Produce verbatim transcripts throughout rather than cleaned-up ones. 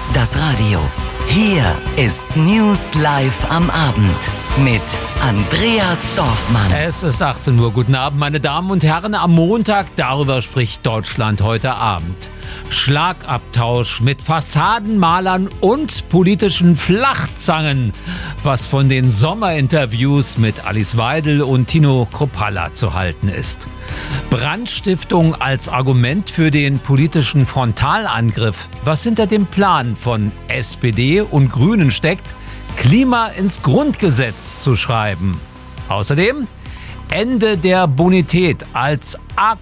das Radio. Hier ist News Live am Abend mit Andreas Dorfmann. Es ist achtzehn Uhr. Guten Abend, meine Damen und Herren. Am Montag, darüber spricht Deutschland heute Abend. Schlagabtausch mit Fassadenmalern und politischen Flachzangen, was von den Sommerinterviews mit Alice Weidel und Tino Kruppalla zu halten ist. Brandstiftung als Argument für den politischen Frontalangriff, was hinter dem Plan von S P D und Grünen steckt, Klima ins Grundgesetz zu schreiben. Außerdem Ende der Bonität als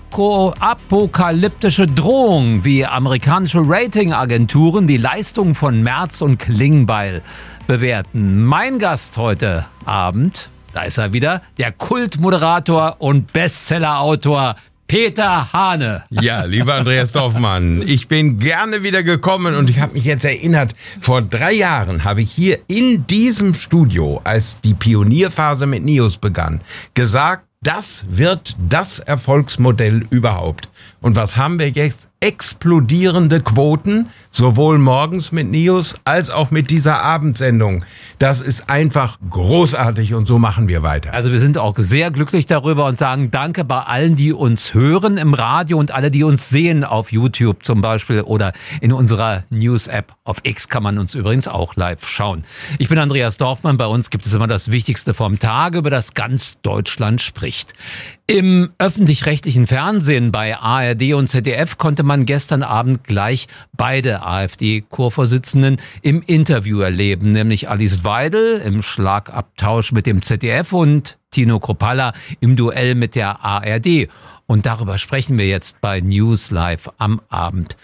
apokalyptische Drohung, wie amerikanische Ratingagenturen die Leistungen von Merz und Klingbeil bewerten. Mein Gast heute Abend, da ist er wieder, der Kultmoderator und Bestsellerautor Peter Hane. Ja, lieber Andreas Dorfmann, ich bin gerne wieder gekommen und ich habe mich jetzt erinnert, vor drei Jahren habe ich hier in diesem Studio, als die Pionierphase mit News begann, gesagt, das wird das Erfolgsmodell überhaupt. Und was haben wir jetzt? Explodierende Quoten, sowohl morgens mit News als auch mit dieser Abendsendung. Das ist einfach großartig und so machen wir weiter. Also wir sind auch sehr glücklich darüber und sagen Danke bei allen, die uns hören im Radio und alle, die uns sehen auf YouTube zum Beispiel oder in unserer News-App. Auf X kann man uns übrigens auch live schauen. Ich bin Andreas Dorfmann. Bei uns gibt es immer das Wichtigste vom Tag, über das ganz Deutschland spricht. Im öffentlich-rechtlichen Fernsehen bei A R D und Z D F konnte man gestern Abend gleich beide AfD-Chorvorsitzenden im Interview erleben, nämlich Alice Weidel im Schlagabtausch mit dem Z D F und Tino Kruppalla im Duell mit der A R D. Und darüber sprechen wir jetzt bei News Live am Abend.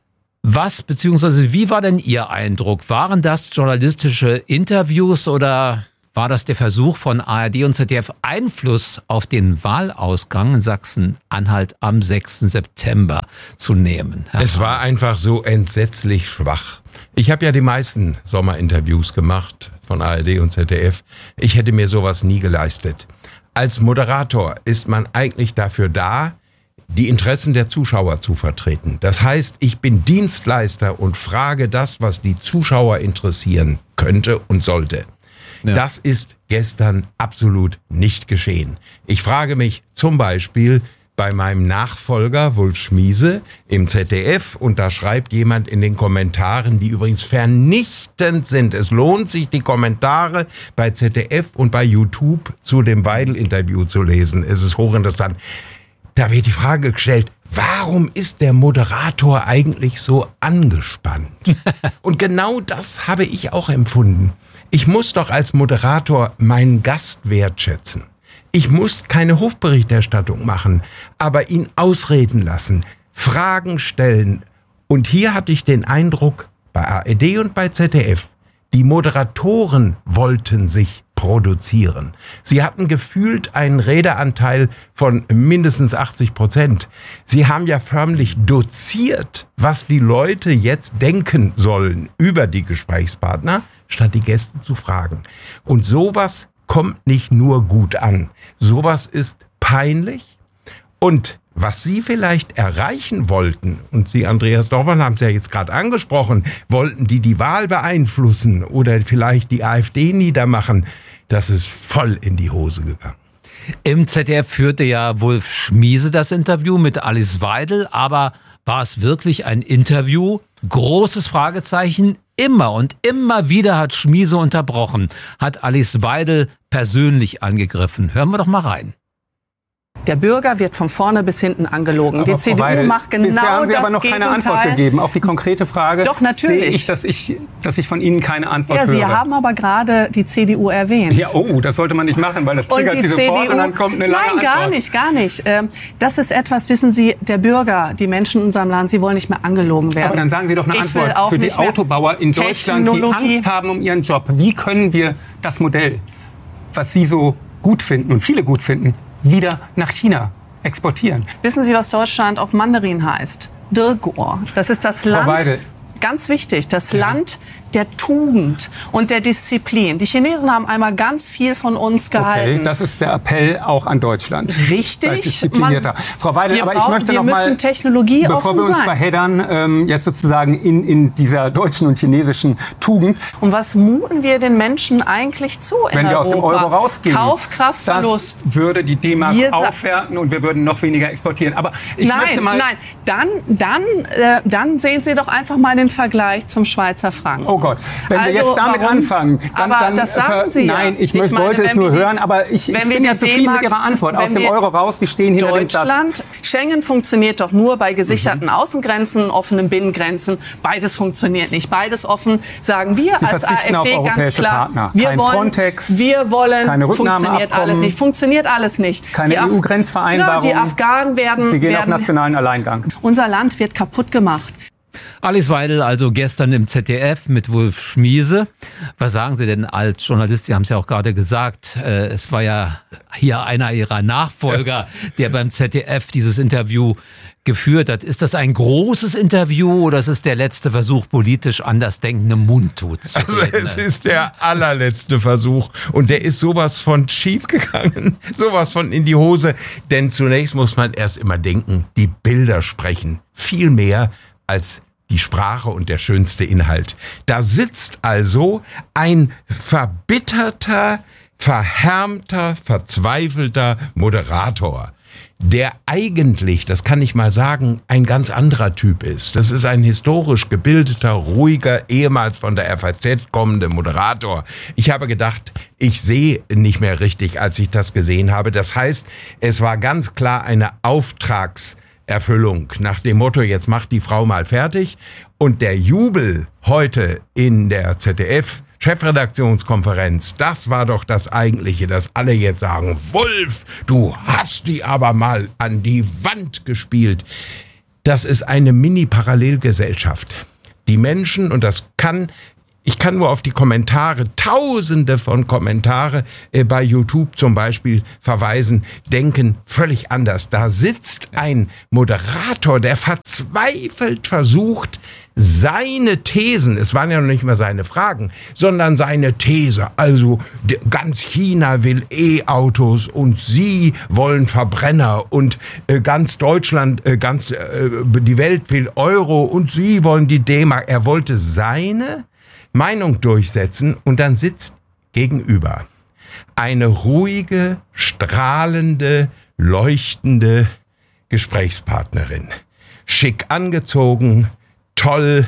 Was bzw. wie war denn Ihr Eindruck? Waren das journalistische Interviews oder war das der Versuch von A R D und Z D F, Einfluss auf den Wahlausgang in Sachsen-Anhalt am sechsten September zu nehmen? Es war einfach so entsetzlich schwach. Ich habe ja die meisten Sommerinterviews gemacht von A R D und Z D F. Ich hätte mir sowas nie geleistet. Als Moderator ist man eigentlich dafür da, die Interessen der Zuschauer zu vertreten. Das heißt, ich bin Dienstleister und frage das, was die Zuschauer interessieren könnte und sollte. Ja. Das ist gestern absolut nicht geschehen. Ich frage mich zum Beispiel bei meinem Nachfolger Wolf Schmiese im Z D F und da schreibt jemand in den Kommentaren, die übrigens vernichtend sind. Es lohnt sich, die Kommentare bei Z D F und bei YouTube zu dem Weidel-Interview zu lesen. Es ist hochinteressant. Da wird die Frage gestellt, warum ist der Moderator eigentlich so angespannt? Und genau das habe ich auch empfunden. Ich muss doch als Moderator meinen Gast wertschätzen. Ich muss keine Hofberichterstattung machen, aber ihn ausreden lassen, Fragen stellen. Und hier hatte ich den Eindruck, bei A R D und bei Z D F, die Moderatoren wollten sich produzieren. Sie hatten gefühlt einen Redeanteil von mindestens achtzig Prozent. Sie haben ja förmlich doziert, was die Leute jetzt denken sollen über die Gesprächspartner, statt die Gäste zu fragen. Und sowas kommt nicht nur gut an. Sowas ist peinlich. Und was Sie vielleicht erreichen wollten, und Sie, Andreas Dorfmann, haben es ja jetzt gerade angesprochen, wollten die die Wahl beeinflussen oder vielleicht die AfD niedermachen, das ist voll in die Hose gegangen. Im Z D F führte ja Wolf Schmiese das Interview mit Alice Weidel, aber war es wirklich ein Interview? Großes Fragezeichen. Immer und immer wieder hat Schmiese unterbrochen, hat Alice Weidel persönlich angegriffen. Hören wir doch mal rein. Der Bürger wird von vorne bis hinten angelogen. Aber die C D U Weidel, macht genau das Gegenteil. haben Sie aber noch keine Antwort gegeben auf die konkrete Frage. Doch, natürlich. Sehe ich, dass ich, dass ich von Ihnen keine Antwort ja, höre. Sie haben aber gerade die C D U erwähnt. Ja, oh, das sollte man nicht machen, weil das triggert und die Sie C D U, sofort und dann kommt eine lange Nein, Antwort. gar nicht, gar nicht. Das ist etwas, wissen Sie, der Bürger, die Menschen in unserem Land, sie wollen nicht mehr angelogen werden. Aber dann sagen Sie doch eine ich Antwort für die Autobauer in Deutschland, die Angst haben um ihren Job. Wie können wir das Modell, was Sie so gut finden und viele gut finden, wieder nach China exportieren? Wissen Sie, was Deutschland auf Mandarin heißt? Dirgur. Das ist das Frau Land, Weidel. ganz wichtig, das Ja. Land der Tugend und der Disziplin. Die Chinesen haben einmal ganz viel von uns gehalten. Okay, das ist der Appell auch an Deutschland. Richtig. Man, Frau Weidel, aber ich möchte wir noch mal, müssen Technologie bevor wir uns sein. verheddern, ähm, jetzt sozusagen in, in dieser deutschen und chinesischen Tugend. Und was muten wir den Menschen eigentlich zu in Wenn wir Europa? aus dem Euro rausgehen, Kaufkraftverlust. Das würde die D-Mark Wir sa- aufwerten und wir würden noch weniger exportieren. Aber ich nein, möchte mal... nein, dann, dann, äh, dann sehen Sie doch einfach mal den Vergleich zum Schweizer Franken. Oh Gott, wenn also, wir jetzt damit warum? anfangen, dann... Aber dann das sagen ver- Sie ja. Nein, ich, Ich möchte, meine, wollte es wenn nur wir die- hören, aber ich, ich wenn wir bin ja die zufrieden D-Mark- mit Ihrer Antwort. Aus wenn dem wir- Euro raus, Sie stehen hinter dem Satz. Deutschland, Schengen funktioniert doch nur bei gesicherten Mhm. Außengrenzen, offenen Binnengrenzen. Beides funktioniert nicht. Beides offen, sagen wir Sie als verzichten AfD auf ganz europäische klar. Partner. Wir Kein wollen, Frontex, wir wollen, keine funktioniert Rücknahmeabkommen, alles nicht. Funktioniert alles nicht. keine Die Af- E U-Grenzvereinbarung. Ja, die Afghanen werden, Sie gehen auf werden nationalen Alleingang. unser Land wird kaputt gemacht. Alice Weidel also gestern im Z D F mit Wolf Schmiese. Was sagen Sie denn als Journalist? Sie haben es ja auch gerade gesagt. Äh, es war ja hier einer Ihrer Nachfolger, der beim Z D F dieses Interview geführt hat. Ist das ein großes Interview oder ist es der letzte Versuch, politisch andersdenkende Mundtut zu Also reden? es ist der allerletzte Versuch und der ist sowas von schief gegangen, sowas von in die Hose. Denn zunächst muss man erst immer denken, die Bilder sprechen viel mehr als die Sprache und der schönste Inhalt. Da sitzt also ein verbitterter, verhärmter, verzweifelter Moderator, der eigentlich, das kann ich mal sagen, ein ganz anderer Typ ist. Das ist ein historisch gebildeter, ruhiger, ehemals von der F A Z kommende Moderator. Ich habe gedacht, ich sehe nicht mehr richtig, als ich das gesehen habe. Das heißt, es war ganz klar eine Auftragserfüllung nach dem Motto, jetzt macht die Frau mal fertig. Und der Jubel heute in der Z D F Chefredaktionskonferenz, das war doch das Eigentliche, dass alle jetzt sagen, Wolf, du hast die aber mal an die Wand gespielt. Das ist eine Mini-Parallelgesellschaft. Die Menschen, und das kann, ich kann nur auf die Kommentare, tausende von Kommentare äh, bei YouTube zum Beispiel verweisen, denken völlig anders. Da sitzt ein Moderator, der verzweifelt versucht, seine Thesen, es waren ja noch nicht mal seine Fragen, sondern seine These, also ganz China will E-Autos und Sie wollen Verbrenner und ganz Deutschland, ganz die Welt will Euro und Sie wollen die D-Mark. Er wollte seine Meinung durchsetzen und dann sitzt gegenüber eine ruhige, strahlende, leuchtende Gesprächspartnerin, schick angezogen, toll,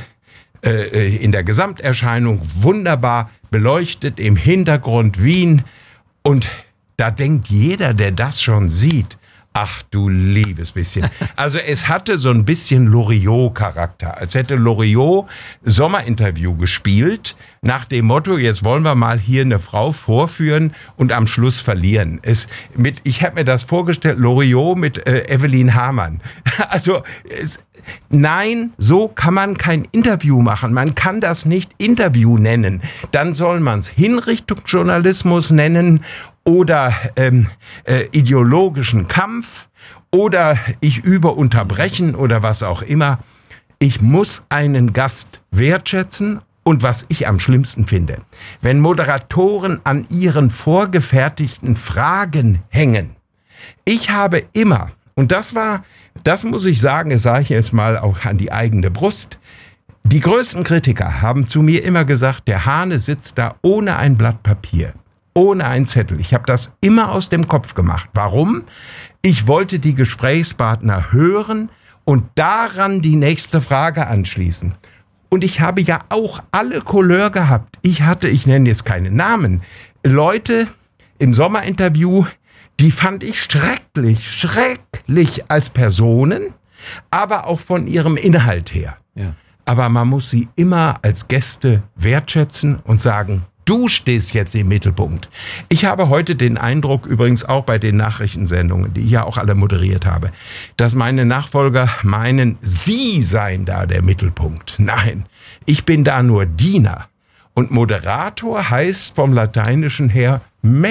äh, in der Gesamterscheinung wunderbar beleuchtet, im Hintergrund Wien. Und da denkt jeder, der das schon sieht, ach du liebes bisschen. Also es hatte so ein bisschen Loriot-Charakter, als hätte Loriot Sommerinterview gespielt, nach dem Motto, jetzt wollen wir mal hier eine Frau vorführen und am Schluss verlieren. Es mit, ich habe mir das vorgestellt, Loriot mit äh, Evelyn Hamann. Also es, nein, so kann man kein Interview machen. Man kann das nicht Interview nennen. Dann soll man es Hinrichtungsjournalismus nennen oder ähm, äh, ideologischen Kampf oder ich übe Unterbrechen oder was auch immer. Ich muss einen Gast wertschätzen. Und was ich am schlimmsten finde, wenn Moderatoren an ihren vorgefertigten Fragen hängen. Ich habe immer, und das war, das muss ich sagen, das sage ich jetzt mal auch an die eigene Brust, die größten Kritiker haben zu mir immer gesagt, der Hane sitzt da ohne ein Blatt Papier, ohne einen Zettel. Ich habe das immer aus dem Kopf gemacht. Warum? Ich wollte die Gesprächspartner hören und daran die nächste Frage anschließen. Und ich habe ja auch alle Couleur gehabt. Ich hatte, ich nenne jetzt keine Namen, Leute im Sommerinterview, die fand ich schrecklich, schrecklich als Personen, aber auch von ihrem Inhalt her. Ja. Aber man muss sie immer als Gäste wertschätzen und sagen, du stehst jetzt im Mittelpunkt. Ich habe heute den Eindruck, übrigens auch bei den Nachrichtensendungen, die ich ja auch alle moderiert habe, dass meine Nachfolger meinen, sie seien da der Mittelpunkt. Nein, ich bin da nur Diener. Und Moderator heißt vom Lateinischen her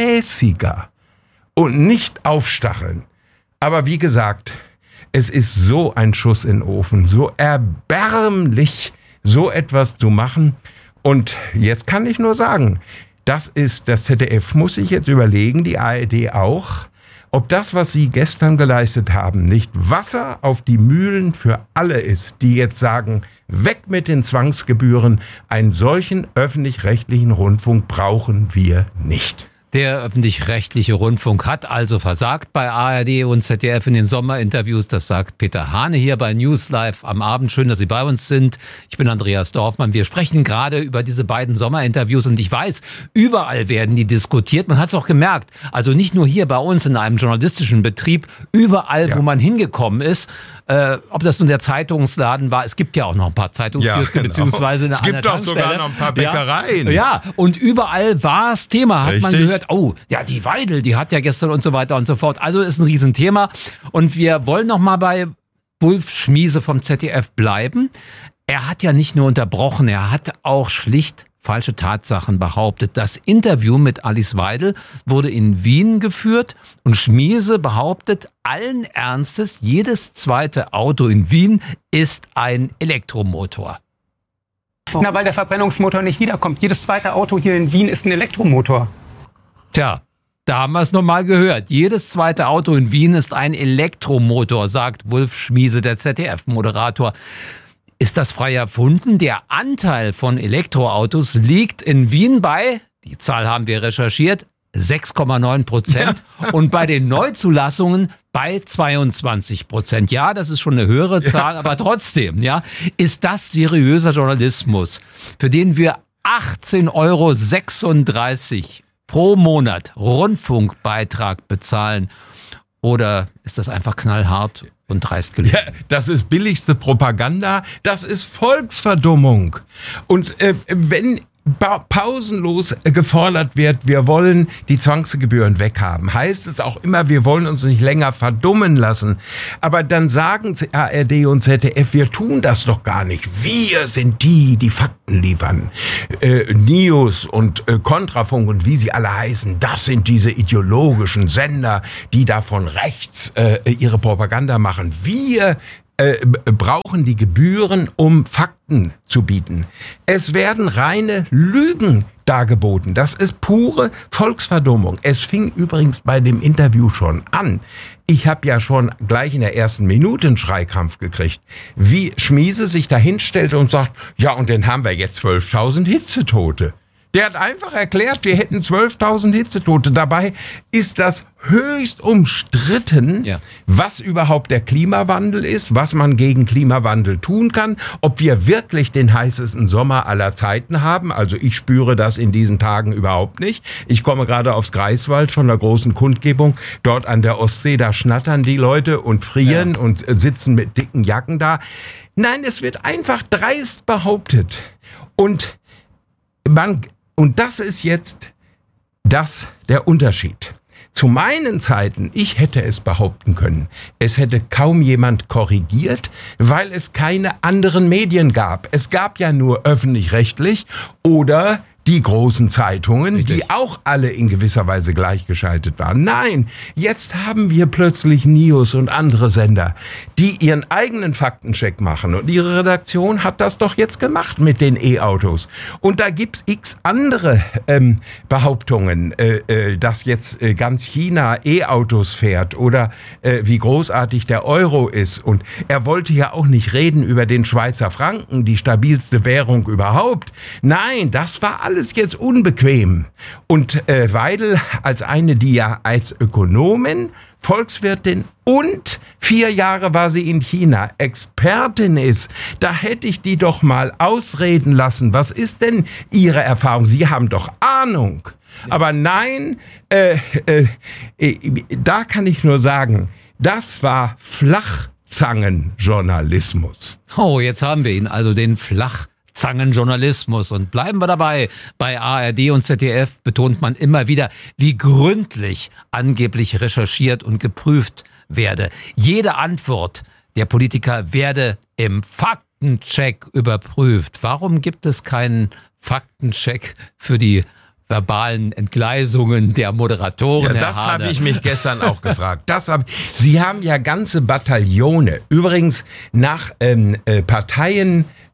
mäßiger und nicht aufstacheln. Aber wie gesagt, es ist so ein Schuss in den Ofen, so erbärmlich, so etwas zu machen. Und jetzt kann ich nur sagen, das ist, das Z D F muss sich jetzt überlegen, die A R D auch, ob das, was sie gestern geleistet haben, nicht Wasser auf die Mühlen für alle ist, die jetzt sagen, weg mit den Zwangsgebühren, einen solchen öffentlich-rechtlichen Rundfunk brauchen wir nicht. Der öffentlich-rechtliche Rundfunk hat also versagt bei A R D und Z D F in den Sommerinterviews. Das sagt Peter Hane hier bei News Live am Abend. Schön, dass Sie bei uns sind. Ich bin Andreas Dorfmann. Wir sprechen gerade über diese beiden Sommerinterviews und ich weiß, überall werden die diskutiert. Man hat es auch gemerkt. Also nicht nur hier bei uns in einem journalistischen Betrieb, überall, ja. wo man hingekommen ist. Äh, ob das nun der Zeitungsladen war, es gibt ja auch noch ein paar Zeitungskioske, ja, genau. beziehungsweise eine Es gibt auch sogar noch ein paar Bäckereien. Ja, ja, und überall war es Thema, hat Richtig. man gehört, oh, ja, die Weidel, die hat ja gestern und so weiter und so fort. Also ist ein Riesenthema. Und wir wollen noch mal bei Wulf Schmiese vom Z D F bleiben. Er hat ja nicht nur unterbrochen, er hat auch schlicht falsche Tatsachen behauptet. Das Interview mit Alice Weidel wurde in Wien geführt und Schmiese behauptet allen Ernstes, jedes zweite Auto in Wien ist ein Elektromotor. Na, weil der Verbrennungsmotor nicht wiederkommt. Jedes zweite Auto hier in Wien ist ein Elektromotor. Tja, da haben wir es nochmal gehört. Jedes zweite Auto in Wien ist ein Elektromotor, sagt Wulf Schmiese, der Z D F-Moderator. Ist das frei erfunden? Der Anteil von Elektroautos liegt in Wien bei, die Zahl haben wir recherchiert, sechs Komma neun Prozent ja. und bei den Neuzulassungen bei zweiundzwanzig Prozent. Ja, das ist schon eine höhere Zahl, ja. aber trotzdem, ja, ist das seriöser Journalismus, für den wir achtzehn Euro sechsunddreißig pro Monat Rundfunkbeitrag bezahlen? Oder ist das einfach knallhart und dreist gelungen? Ja, das ist billigste Propaganda, das ist Volksverdummung. Und äh, wenn pa- pausenlos gefordert wird, wir wollen die Zwangsgebühren weghaben, heißt es auch immer, wir wollen uns nicht länger verdummen lassen. Aber dann sagen A R D und Z D F, wir tun das doch gar nicht. Wir sind die, die Fakten liefern. Äh, News und äh, Kontrafunk und wie sie alle heißen, das sind diese ideologischen Sender, die da von rechts äh, ihre Propaganda machen. Wir äh, brauchen die Gebühren, um Fakten zu bieten. Es werden reine Lügen dargeboten. Das ist pure Volksverdummung. Es fing übrigens bei dem Interview schon an. Ich habe ja schon gleich in der ersten Minute einen Schreikrampf gekriegt, wie Schmiese sich da hinstellte und sagt, ja, und dann haben wir jetzt zwölftausend Hitzetote. Der hat einfach erklärt, wir hätten zwölftausend Hitzetote. Dabei ist das höchst umstritten, ja. was überhaupt der Klimawandel ist, was man gegen Klimawandel tun kann, ob wir wirklich den heißesten Sommer aller Zeiten haben. Also ich spüre das in diesen Tagen überhaupt nicht. Ich komme gerade aufs Greifswald von der großen Kundgebung. Dort an der Ostsee, da schnattern die Leute und frieren ja. und sitzen mit dicken Jacken da. Nein, es wird einfach dreist behauptet. Und man... Und das ist jetzt das der Unterschied. Zu meinen Zeiten, ich hätte es behaupten können, es hätte kaum jemand korrigiert, weil es keine anderen Medien gab. Es gab ja nur öffentlich-rechtlich oder die großen Zeitungen, Richtig. die auch alle in gewisser Weise gleichgeschaltet waren. Nein, jetzt haben wir plötzlich News und andere Sender, die ihren eigenen Faktencheck machen. Und ihre Redaktion hat das doch jetzt gemacht mit den E-Autos. Und da gibt's x andere ähm, Behauptungen, äh, äh, dass jetzt äh, ganz China E-Autos fährt oder äh, wie großartig der Euro ist. Und er wollte ja auch nicht reden über den Schweizer Franken, die stabilste Währung überhaupt. Nein, das war alles ist jetzt unbequem. Und äh, Weidel als eine, die ja als Ökonomin, Volkswirtin und vier Jahre war sie in China, Expertin ist, da hätte ich die doch mal ausreden lassen. Was ist denn Ihre Erfahrung? Sie haben doch Ahnung. Ja. Aber nein, äh, äh, äh, da kann ich nur sagen, das war Flachzangenjournalismus. Oh, jetzt haben wir ihn, also den Flach Zangenjournalismus. Und bleiben wir dabei. Bei A R D und Z D F betont man immer wieder, wie gründlich angeblich recherchiert und geprüft werde. Jede Antwort der Politiker werde im Faktencheck überprüft. Warum gibt es keinen Faktencheck für die verbalen Entgleisungen der Moderatoren? Ja, das habe ich mich gestern auch gefragt. Das hab, Sie haben ja ganze Bataillone. Übrigens nach ähm, äh, Parteien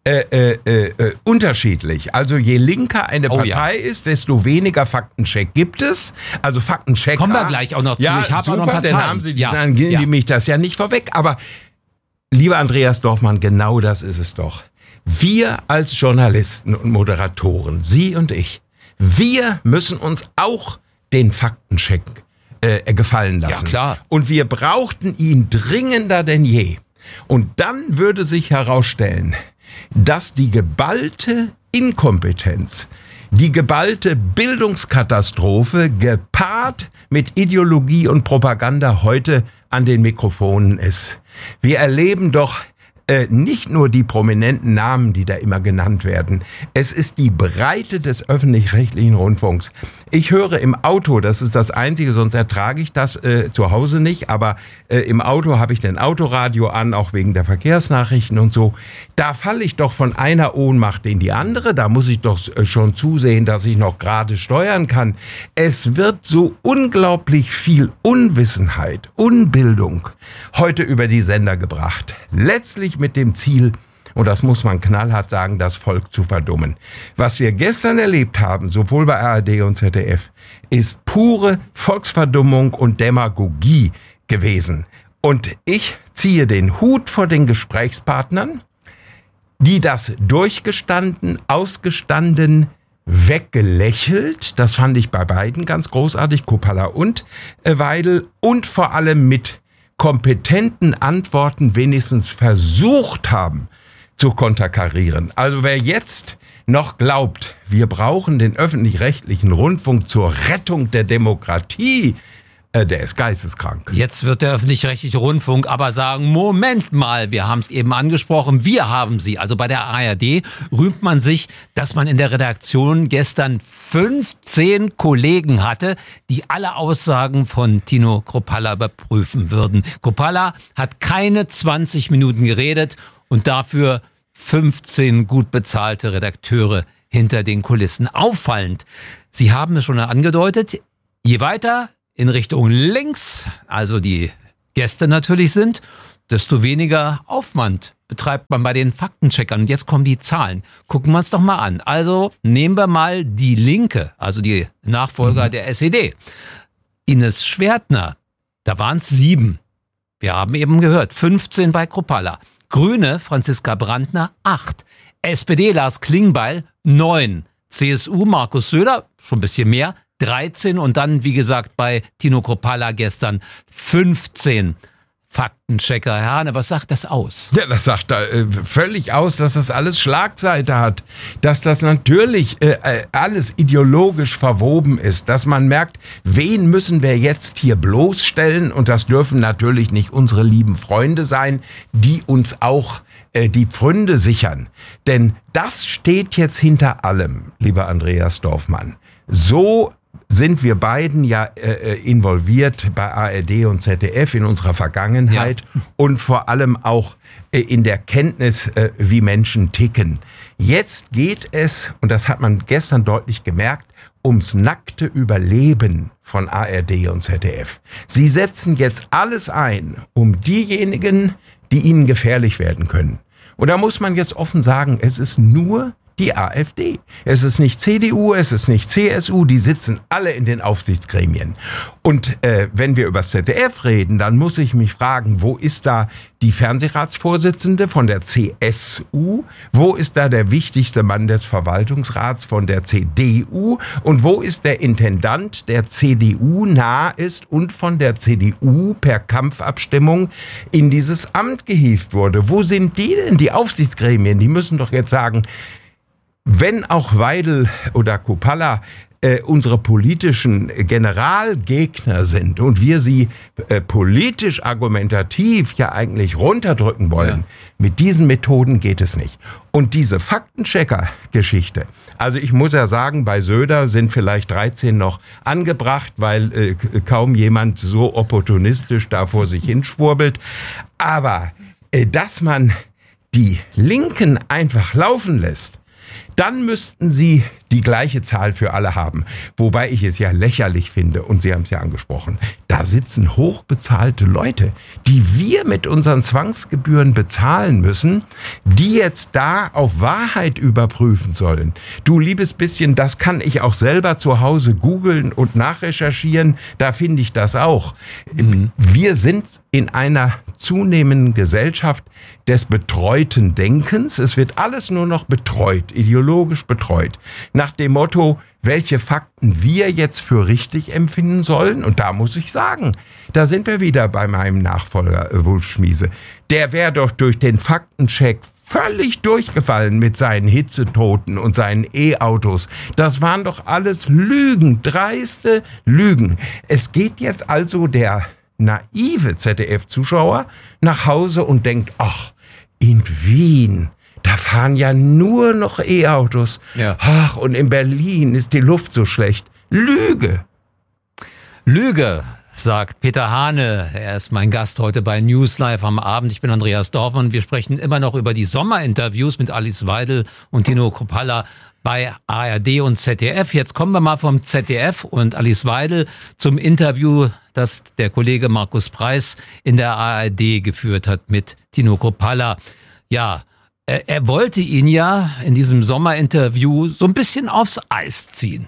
Äh, äh, äh, unterschiedlich. Also je linker eine Oh, Partei ja. ist, desto weniger Faktencheck gibt es. Also Faktenchecker. Kommen wir gleich auch noch zu. Ja, Ich habe super, auch noch ein paar dann Zahlen. haben Sie, Ja. dann gehen Ja. die mich das ja nicht vorweg. Aber lieber Andreas Dorfmann, genau das ist es doch. Wir als Journalisten und Moderatoren, Sie und ich, wir müssen uns auch den Faktencheck äh, gefallen lassen. Ja, klar. Und wir brauchten ihn dringender denn je. Und dann würde sich herausstellen, dass die geballte Inkompetenz, die geballte Bildungskatastrophe gepaart mit Ideologie und Propaganda heute an den Mikrofonen ist. Wir erleben doch äh, nicht nur die prominenten Namen, die da immer genannt werden. Es ist die Breite des öffentlich-rechtlichen Rundfunks. Ich höre im Auto, das ist das Einzige, sonst ertrage ich das äh, zu Hause nicht, aber äh, im Auto habe ich den Autoradio an, auch wegen der Verkehrsnachrichten und so. Da falle ich doch von einer Ohnmacht in die andere, da muss ich doch äh, schon zusehen, dass ich noch gerade steuern kann. Es wird so unglaublich viel Unwissenheit, Unbildung heute über die Sender gebracht. Letztlich mit dem Ziel, und das muss man knallhart sagen, das Volk zu verdummen. Was wir gestern erlebt haben, sowohl bei A R D und Z D F, ist pure Volksverdummung und Demagogie gewesen. Und ich ziehe den Hut vor den Gesprächspartnern, die das durchgestanden, ausgestanden, weggelächelt, das fand ich bei beiden ganz großartig, Coppola und äh, Weidel, und vor allem mit kompetenten Antworten wenigstens versucht haben zu konterkarieren. Also wer jetzt noch glaubt, wir brauchen den öffentlich-rechtlichen Rundfunk zur Rettung der Demokratie, äh, der ist geisteskrank. Jetzt wird der öffentlich-rechtliche Rundfunk aber sagen, Moment mal, wir haben es eben angesprochen, wir haben sie. Also bei der A R D rühmt man sich, dass man in der Redaktion gestern fünfzehn Kollegen hatte, die alle Aussagen von Tino Kruppalla überprüfen würden. Kruppalla hat keine zwanzig Minuten geredet und dafür fünfzehn gut bezahlte Redakteure hinter den Kulissen. Auffallend, Sie haben es schon angedeutet, je weiter in Richtung links, also die Gäste natürlich sind, desto weniger Aufwand betreibt man bei den Faktencheckern. Und jetzt kommen die Zahlen. Gucken wir uns doch mal an. Also nehmen wir mal die Linke, also die Nachfolger mhm. der S E D. Ines Schwertner, da waren es sieben. Wir haben eben gehört, fünfzehn bei Kruppalla. Grüne, Franziska Brandner, acht. S P D, Lars Klingbeil, neun. C S U, Markus Söder, schon ein bisschen mehr, dreizehn. Und dann, wie gesagt, bei Tino Kruppalla gestern fünfzehn Faktenchecker. Herr Hane, was sagt das aus? Ja, das sagt äh, völlig aus, dass das alles Schlagseite hat, dass das natürlich äh, alles ideologisch verwoben ist, dass man merkt, wen müssen wir jetzt hier bloßstellen, und das dürfen natürlich nicht unsere lieben Freunde sein, die uns auch äh, die Pfründe sichern. Denn das steht jetzt hinter allem, lieber Andreas Dorfmann. So sind wir beiden ja äh, involviert bei A R D und Z D F in unserer Vergangenheit ja. und vor allem auch äh, in der Kenntnis, äh, wie Menschen ticken. Jetzt geht es, und das hat man gestern deutlich gemerkt, ums nackte Überleben von A R D und Z D F. Sie setzen jetzt alles ein, um diejenigen, die ihnen gefährlich werden können. Und da muss man jetzt offen sagen, es ist nur die AfD. Es ist nicht C D U, es ist nicht C S U, die sitzen alle in den Aufsichtsgremien. Und äh, wenn wir über das Z D F reden, dann muss ich mich fragen, wo ist da die Fernsehratsvorsitzende von der C S U? Wo ist da der wichtigste Mann des Verwaltungsrats von der C D U? Und wo ist der Intendant, der C D U nah ist und von der C D U per Kampfabstimmung in dieses Amt gehievt wurde? Wo sind die denn, die Aufsichtsgremien? Die müssen doch jetzt sagen, wenn auch Weidel oder Kruppalla äh, unsere politischen Generalgegner sind und wir sie äh, politisch argumentativ ja eigentlich runterdrücken wollen, ja. mit diesen Methoden geht es nicht. Und diese Faktenchecker-Geschichte, also ich muss ja sagen, bei Söder sind vielleicht dreizehn noch angebracht, weil äh, kaum jemand so opportunistisch da vor sich hinschwurbelt. Aber äh, dass man die Linken einfach laufen lässt, dann müssten sie die gleiche Zahl für alle haben. Wobei ich es ja lächerlich finde, und Sie haben es ja angesprochen, Da sitzen hochbezahlte Leute, die wir mit unseren Zwangsgebühren bezahlen müssen, die jetzt da auf Wahrheit überprüfen sollen. Du liebes bisschen, das kann ich auch selber zu Hause googeln und nachrecherchieren, da finde ich das auch. Mhm. Wir sind in einer zunehmenden Gesellschaft des betreuten Denkens. Es wird alles nur noch betreut, ideologisch betreut. Nach dem Motto, welche Fakten wir jetzt für richtig empfinden sollen. Und da muss ich sagen, da sind wir wieder bei meinem Nachfolger äh, Wulf Schmiese. Der wäre doch durch den Faktencheck völlig durchgefallen mit seinen Hitzetoten und seinen E-Autos. Das waren doch alles Lügen, dreiste Lügen. Es geht jetzt also der naive Z D F-Zuschauer nach Hause und denkt, ach, in Wien, da fahren ja nur noch E-Autos. Ja. Ach, und in Berlin ist die Luft so schlecht. Lüge. Lüge, sagt Peter Hane. Er ist mein Gast heute bei News Live am Abend. Ich bin Andreas Dorfmann. Wir sprechen immer noch über die Sommerinterviews mit Alice Weidel und Tino Kruppalla bei A R D und Z D F. Jetzt kommen wir mal vom Z D F und Alice Weidel zum Interview, das der Kollege Markus Preiß in der A R D geführt hat mit Tino Kruppalla. Ja, er, er wollte ihn ja in diesem Sommerinterview so ein bisschen aufs Eis ziehen.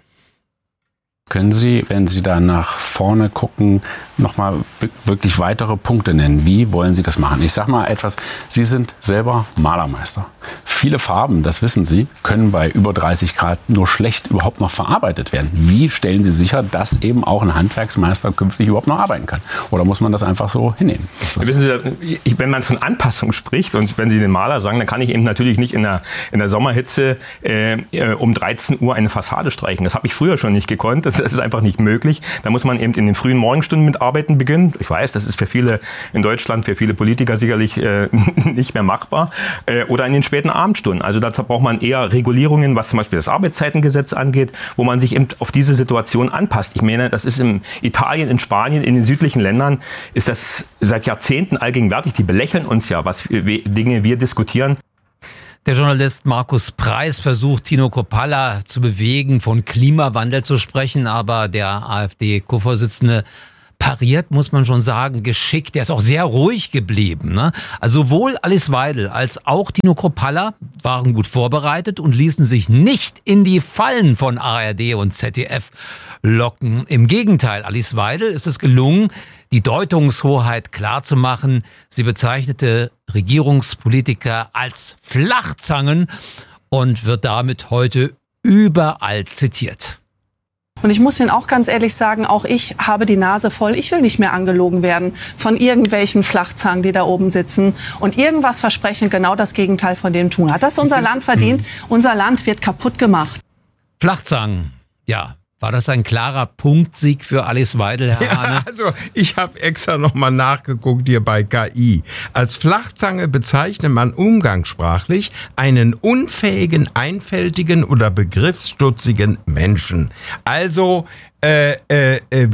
Können Sie, wenn Sie da nach vorne gucken, nochmal wirklich weitere Punkte nennen? Wie wollen Sie das machen? Ich sag mal etwas, Sie sind selber Malermeister. Viele Farben, das wissen Sie, können bei über dreißig Grad nur schlecht überhaupt noch verarbeitet werden. Wie stellen Sie sicher, dass eben auch ein Handwerksmeister künftig überhaupt noch arbeiten kann? Oder muss man das einfach so hinnehmen? Wissen Sie, wenn man von Anpassung spricht und wenn Sie den Maler sagen, dann kann ich eben natürlich nicht in der, in der Sommerhitze äh, um dreizehn Uhr eine Fassade streichen. Das habe ich früher schon nicht gekonnt. Das ist einfach nicht möglich. Da muss man eben in den frühen Morgenstunden mit Arbeiten beginnen. Ich weiß, das ist für viele in Deutschland, für viele Politiker sicherlich äh, nicht mehr machbar. Äh, oder in den späten Abendstunden. Also dazu braucht man eher Regulierungen, was zum Beispiel das Arbeitszeitengesetz angeht, wo man sich eben auf diese Situation anpasst. Ich meine, das ist in Italien, in Spanien, in den südlichen Ländern ist das seit Jahrzehnten allgegenwärtig. Die belächeln uns ja, was für Dinge wir diskutieren. Der Journalist Markus Preiß versucht, Tino Kruppalla zu bewegen, von Klimawandel zu sprechen, aber der AfD-Co-Vorsitzende pariert, muss man schon sagen, geschickt. Der ist auch sehr ruhig geblieben. Ne? Also sowohl Alice Weidel als auch Tino Kruppalla waren gut vorbereitet und ließen sich nicht in die Fallen von A R D und Z D F locken. Im Gegenteil, Alice Weidel ist es gelungen, die Deutungshoheit klarzumachen. Sie bezeichnete Regierungspolitiker als Flachzangen und wird damit heute überall zitiert. Und ich muss Ihnen auch ganz ehrlich sagen, auch ich habe die Nase voll. Ich will nicht mehr angelogen werden von irgendwelchen Flachzangen, die da oben sitzen und irgendwas versprechen, genau das Gegenteil von dem tun. Hat das unser Land verdient? Unser Land wird kaputt gemacht. Flachzangen, ja. War das ein klarer Punktsieg für Alice Weidel, Herr Hane? Ja, also ich habe extra nochmal nachgeguckt hier bei K I. Als Flachzange bezeichnet man umgangssprachlich einen unfähigen, einfältigen oder begriffsstutzigen Menschen. Also, äh, äh, äh,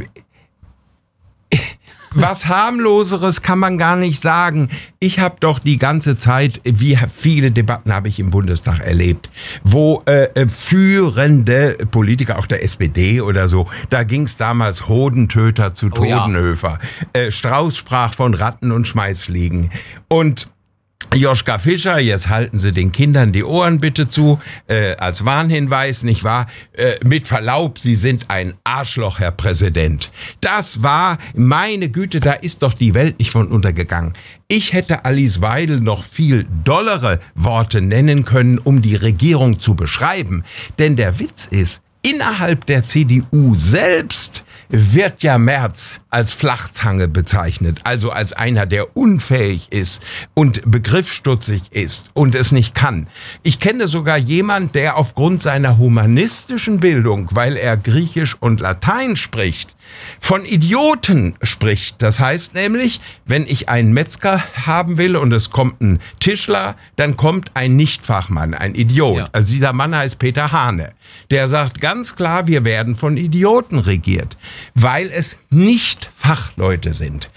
was harmloseres kann man gar nicht sagen. Ich habe doch die ganze Zeit, wie viele Debatten habe ich im Bundestag erlebt, wo äh, führende Politiker, auch der S P D oder so, da ging es damals Hodentöter zu Todenhöfer. Oh ja. äh, Strauß sprach von Ratten und Schmeißfliegen. Und Joschka Fischer, jetzt halten Sie den Kindern die Ohren bitte zu, äh, als Warnhinweis, nicht wahr? Äh, mit Verlaub, Sie sind ein Arschloch, Herr Präsident. Das war, meine Güte, da ist doch die Welt nicht von untergegangen. Ich hätte Alice Weidel noch viel dollere Worte nennen können, um die Regierung zu beschreiben. Denn der Witz ist, innerhalb der C D U selbst wird ja Merz als Flachzange bezeichnet, also als einer, der unfähig ist und begriffsstutzig ist und es nicht kann. Ich kenne sogar jemanden, der aufgrund seiner humanistischen Bildung, weil er Griechisch und Latein spricht, von Idioten spricht. Das heißt nämlich, wenn ich einen Metzger haben will und es kommt ein Tischler, dann kommt ein Nichtfachmann, ein Idiot. Ja. Also dieser Mann heißt Peter Hane. Der sagt ganz klar, wir werden von Idioten regiert, weil es nicht Fachleute sind.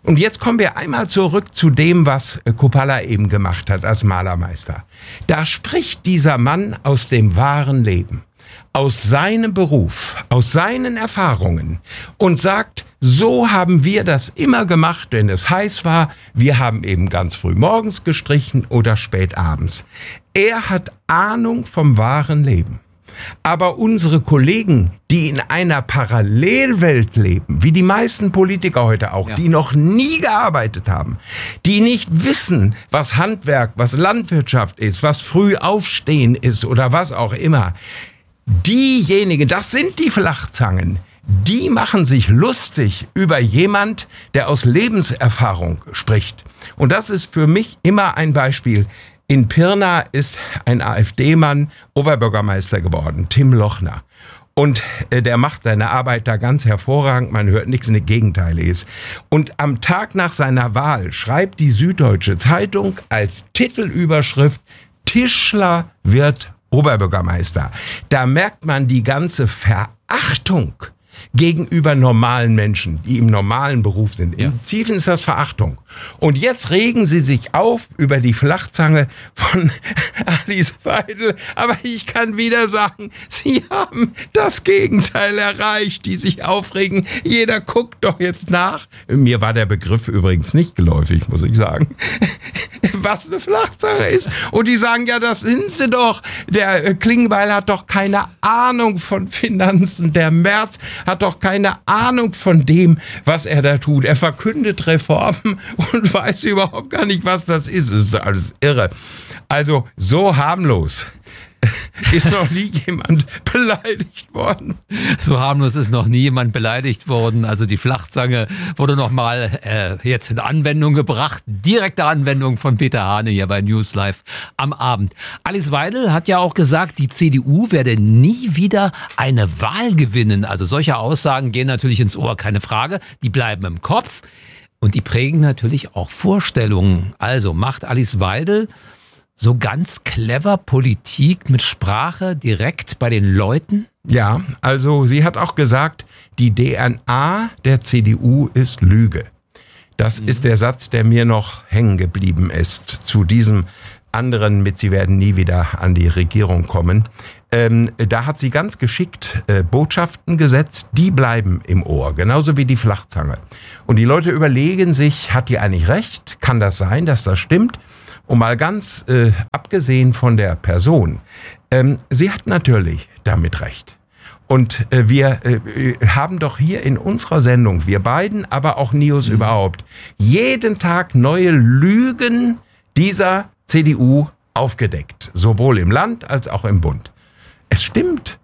Und jetzt kommen wir einmal zurück zu dem, was Coppola eben gemacht hat als Malermeister. Da spricht dieser Mann aus dem wahren Leben, aus seinem Beruf, aus seinen Erfahrungen und sagt, so haben wir das immer gemacht, wenn es heiß war. Wir haben eben ganz früh morgens gestrichen oder spät abends. Er hat Ahnung vom wahren Leben. Aber unsere Kollegen, die in einer Parallelwelt leben, wie die meisten Politiker heute auch, ja. die noch nie gearbeitet haben, die nicht wissen, was Handwerk, was Landwirtschaft ist, was früh aufstehen ist oder was auch immer, diejenigen, das sind die Flachzangen, die machen sich lustig über jemand, der aus Lebenserfahrung spricht. Und das ist für mich immer ein Beispiel. In Pirna ist ein AfD-Mann Oberbürgermeister geworden, Tim Lochner. Und äh, der macht seine Arbeit da ganz hervorragend, man hört nichts Gegenteiliges. Und am Tag nach seiner Wahl schreibt die Süddeutsche Zeitung als Titelüberschrift, Tischler wird Oberbürgermeister. Da merkt man die ganze Verachtung gegenüber normalen Menschen, die im normalen Beruf sind. Ja. Im Tiefen ist das Verachtung. Und jetzt regen sie sich auf über die Flachzange von Alice Weidel. Aber ich kann wieder sagen, sie haben das Gegenteil erreicht, die sich aufregen. Jeder guckt doch jetzt nach. Mir war der Begriff übrigens nicht geläufig, muss ich sagen, was eine Flachzange ist. Und die sagen, ja, das sind sie doch. Der Klingbeil hat doch keine Ahnung von Finanzen. Der Merz hat doch keine Ahnung von dem, was er da tut. Er verkündet Reformen und weiß überhaupt gar nicht, was das ist. Das ist alles irre. Also so harmlos ist noch nie jemand beleidigt worden. So harmlos ist noch nie jemand beleidigt worden. Also die Flachzange wurde nochmal äh, jetzt in Anwendung gebracht. Direkte Anwendung von Peter Hane hier bei News Live am Abend. Alice Weidel hat ja auch gesagt, die C D U werde nie wieder eine Wahl gewinnen. Also solche Aussagen gehen natürlich ins Ohr, keine Frage. Die bleiben im Kopf und die prägen natürlich auch Vorstellungen. Also macht Alice Weidel so ganz clever Politik mit Sprache direkt bei den Leuten? Ja, also sie hat auch gesagt, die D N A der C D U ist Lüge. Das mhm. ist der Satz, der mir noch hängen geblieben ist zu diesem anderen mit, sie werden nie wieder an die Regierung kommen. Ähm, da hat sie ganz geschickt äh, Botschaften gesetzt, die bleiben im Ohr, genauso wie die Flachzange. Und die Leute überlegen sich, hat die eigentlich recht? Kann das sein, dass das stimmt? Und mal ganz äh, abgesehen von der Person, ähm, sie hat natürlich damit recht. Und äh, wir äh, haben doch hier in unserer Sendung, wir beiden, aber auch News mhm. überhaupt, jeden Tag neue Lügen dieser C D U aufgedeckt. Sowohl im Land als auch im Bund. Es stimmt.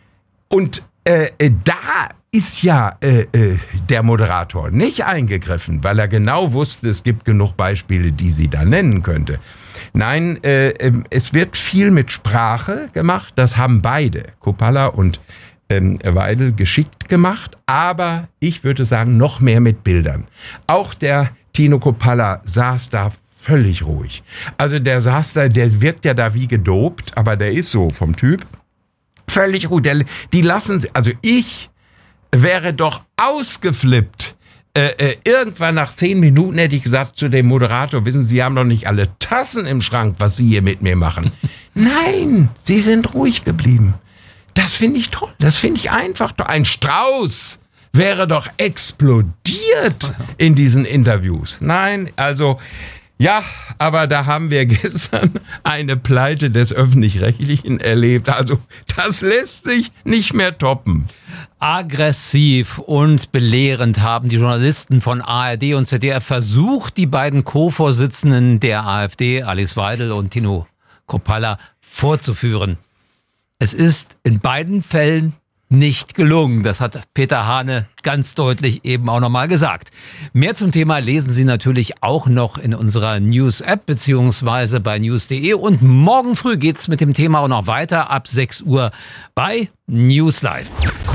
Und äh, da ist ja äh, äh, der Moderator nicht eingegriffen, weil er genau wusste, es gibt genug Beispiele, die sie da nennen könnte. Nein, äh, äh, es wird viel mit Sprache gemacht. Das haben beide, Coppola und ähm, Weidel, geschickt gemacht. Aber ich würde sagen, noch mehr mit Bildern. Auch der Tino Coppola saß da völlig ruhig. Also der saß da, der wirkt ja da wie gedopt, aber der ist so vom Typ. Völlig ruhig. Der, die lassen, also ich wäre doch ausgeflippt. Äh, äh, irgendwann nach zehn Minuten hätte ich gesagt zu dem Moderator, wissen Sie, Sie haben doch nicht alle Tassen im Schrank, was Sie hier mit mir machen. Nein, Sie sind ruhig geblieben. Das finde ich toll. Das finde ich einfach toll. Ein Strauß wäre doch explodiert in diesen Interviews. Nein, also ja, aber da haben wir gestern eine Pleite des Öffentlich-Rechtlichen erlebt. Also das lässt sich nicht mehr toppen. Aggressiv und belehrend haben die Journalisten von A R D und Z D F versucht, die beiden Co-Vorsitzenden der AfD, Alice Weidel und Tino Coppola, vorzuführen. Es ist in beiden Fällen nicht gelungen. Das hat Peter Hane ganz deutlich eben auch nochmal gesagt. Mehr zum Thema lesen Sie natürlich auch noch in unserer News-App beziehungsweise bei news punkt de. Und morgen früh geht's mit dem Thema auch noch weiter ab sechs Uhr bei News Live.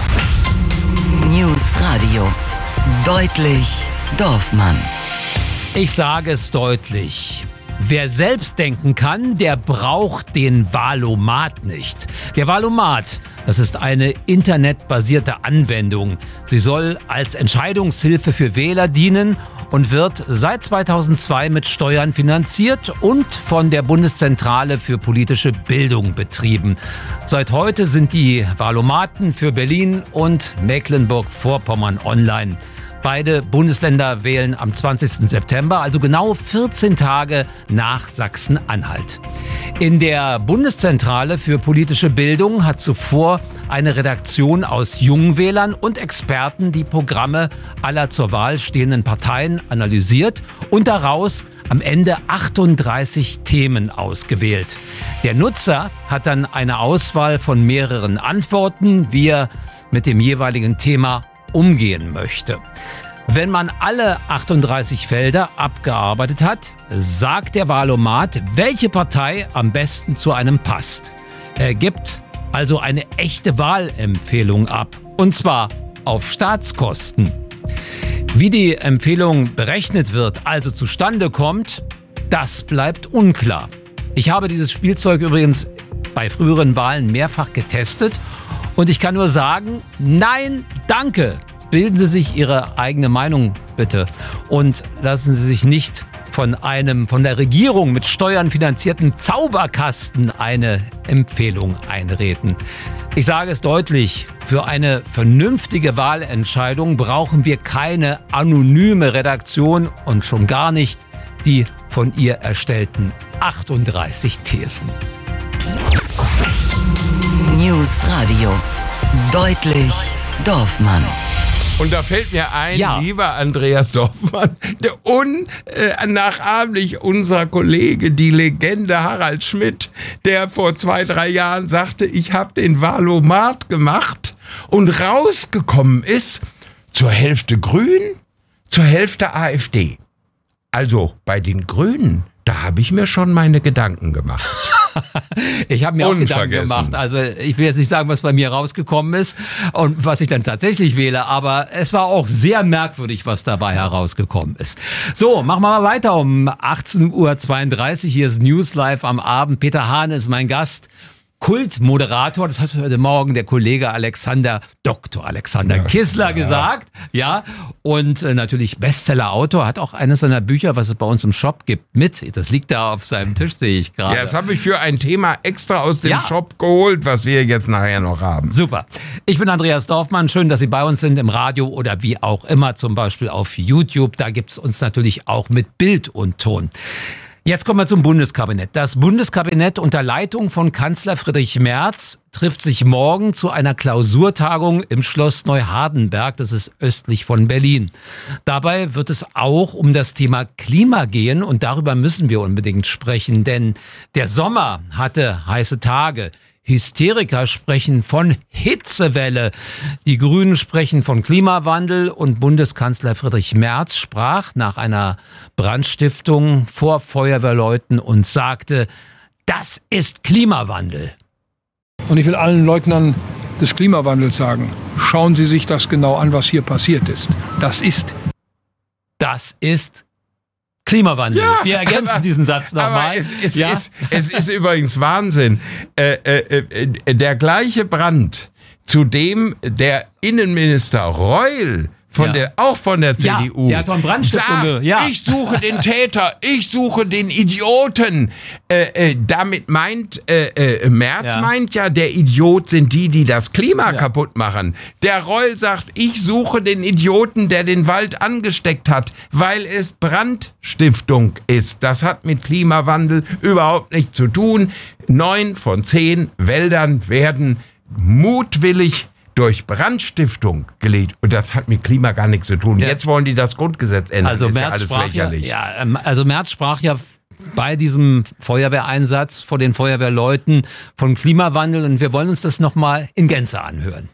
News Radio. Deutlich Dorfmann. Ich sage es deutlich. Wer selbst denken kann, der braucht den Wahlomat nicht. Der Wahlomat, das ist eine internetbasierte Anwendung. Sie soll als Entscheidungshilfe für Wähler dienen und wird seit zweitausendzwei mit Steuern finanziert und von der Bundeszentrale für politische Bildung betrieben. Seit heute sind die Wahlomaten für Berlin und Mecklenburg-Vorpommern online. Beide Bundesländer wählen am zwanzigsten September, also genau vierzehn Tage nach Sachsen-Anhalt. In der Bundeszentrale für politische Bildung hat zuvor eine Redaktion aus Jungwählern und Experten die Programme aller zur Wahl stehenden Parteien analysiert und daraus am Ende achtunddreißig Themen ausgewählt. Der Nutzer hat dann eine Auswahl von mehreren Antworten, wie er mit dem jeweiligen Thema umgehen möchte. Wenn man alle achtunddreißig Felder abgearbeitet hat, sagt der Wahlomat, welche Partei am besten zu einem passt. Er gibt also eine echte Wahlempfehlung ab, und zwar auf Staatskosten. Wie die Empfehlung berechnet wird, also zustande kommt, das bleibt unklar. Ich habe dieses Spielzeug übrigens bei früheren Wahlen mehrfach getestet und ich kann nur sagen, nein, danke. Bilden Sie sich Ihre eigene Meinung bitte und lassen Sie sich nicht von einem von der Regierung mit Steuern finanzierten Zauberkasten eine Empfehlung einreden. Ich sage es deutlich, für eine vernünftige Wahlentscheidung brauchen wir keine anonyme Redaktion und schon gar nicht die von ihr erstellten achtunddreißig Thesen. News Radio. Deutlich Dorfmann. Und da fällt mir ein, ja. lieber Andreas Dorfmann, der unnachahmlich unser Kollege, die Legende Harald Schmidt, der vor zwei, drei Jahren sagte, ich habe den Wahlomat gemacht und rausgekommen ist zur Hälfte Grün, zur Hälfte AfD. Also bei den Grünen, da habe ich mir schon meine Gedanken gemacht. Ich habe mir auch Gedanken gemacht. Also ich will jetzt nicht sagen, was bei mir rausgekommen ist und was ich dann tatsächlich wähle, aber es war auch sehr merkwürdig, was dabei herausgekommen ist. So, machen wir mal weiter um achtzehn Uhr zweiunddreißig. Hier ist News Live am Abend. Peter Hahn ist mein Gast. Kultmoderator, das hat heute Morgen der Kollege Alexander, Doktor Alexander ja, Kissler ja. gesagt, ja, und äh, natürlich Bestsellerautor, hat auch eines seiner Bücher, was es bei uns im Shop gibt, mit, das liegt da auf seinem Tisch, sehe ich gerade. Ja, das habe ich für ein Thema extra aus dem ja. Shop geholt, was wir jetzt nachher noch haben. Super. Ich bin Andreas Dorfmann, schön, dass Sie bei uns sind im Radio oder wie auch immer, zum Beispiel auf YouTube, da gibt es uns natürlich auch mit Bild und Ton. Jetzt kommen wir zum Bundeskabinett. Das Bundeskabinett unter Leitung von Kanzler Friedrich Merz trifft sich morgen zu einer Klausurtagung im Schloss Neuhardenberg. Das ist östlich von Berlin. Dabei wird es auch um das Thema Klima gehen und darüber müssen wir unbedingt sprechen, denn der Sommer hatte heiße Tage. Hysteriker sprechen von Hitzewelle. Die Grünen sprechen von Klimawandel und Bundeskanzler Friedrich Merz sprach nach einer Brandstiftung vor Feuerwehrleuten und sagte, das ist Klimawandel. Und ich will allen Leugnern des Klimawandels sagen, schauen Sie sich das genau an, was hier passiert ist. Das ist. Das ist Klimawandel. Ja, wir ergänzen aber, diesen Satz nochmal. Es, es, ja? es, es ist übrigens Wahnsinn. Äh, äh, äh, der gleiche Brand, zu dem der Innenminister Reul von ja. der, auch von der C D U, ja, der hat von Brandstiftung sagt, ja. ich suche den Täter, ich suche den Idioten. Äh, äh, damit meint, äh, äh, Merz ja. meint ja, der Idiot sind die, die das Klima ja. kaputt machen. Der Reul sagt, ich suche den Idioten, der den Wald angesteckt hat, weil es Brandstiftung ist. Das hat mit Klimawandel überhaupt nichts zu tun. Neun von zehn Wäldern werden mutwillig durch Brandstiftung gelegt. Und das hat mit Klima gar nichts zu tun. Ja. Jetzt wollen die das Grundgesetz ändern. Also ist Merz ja alles sprach lächerlich. Ja, ja, also Merz sprach ja bei diesem Feuerwehreinsatz vor den Feuerwehrleuten von Klimawandel und wir wollen uns das nochmal in Gänze anhören.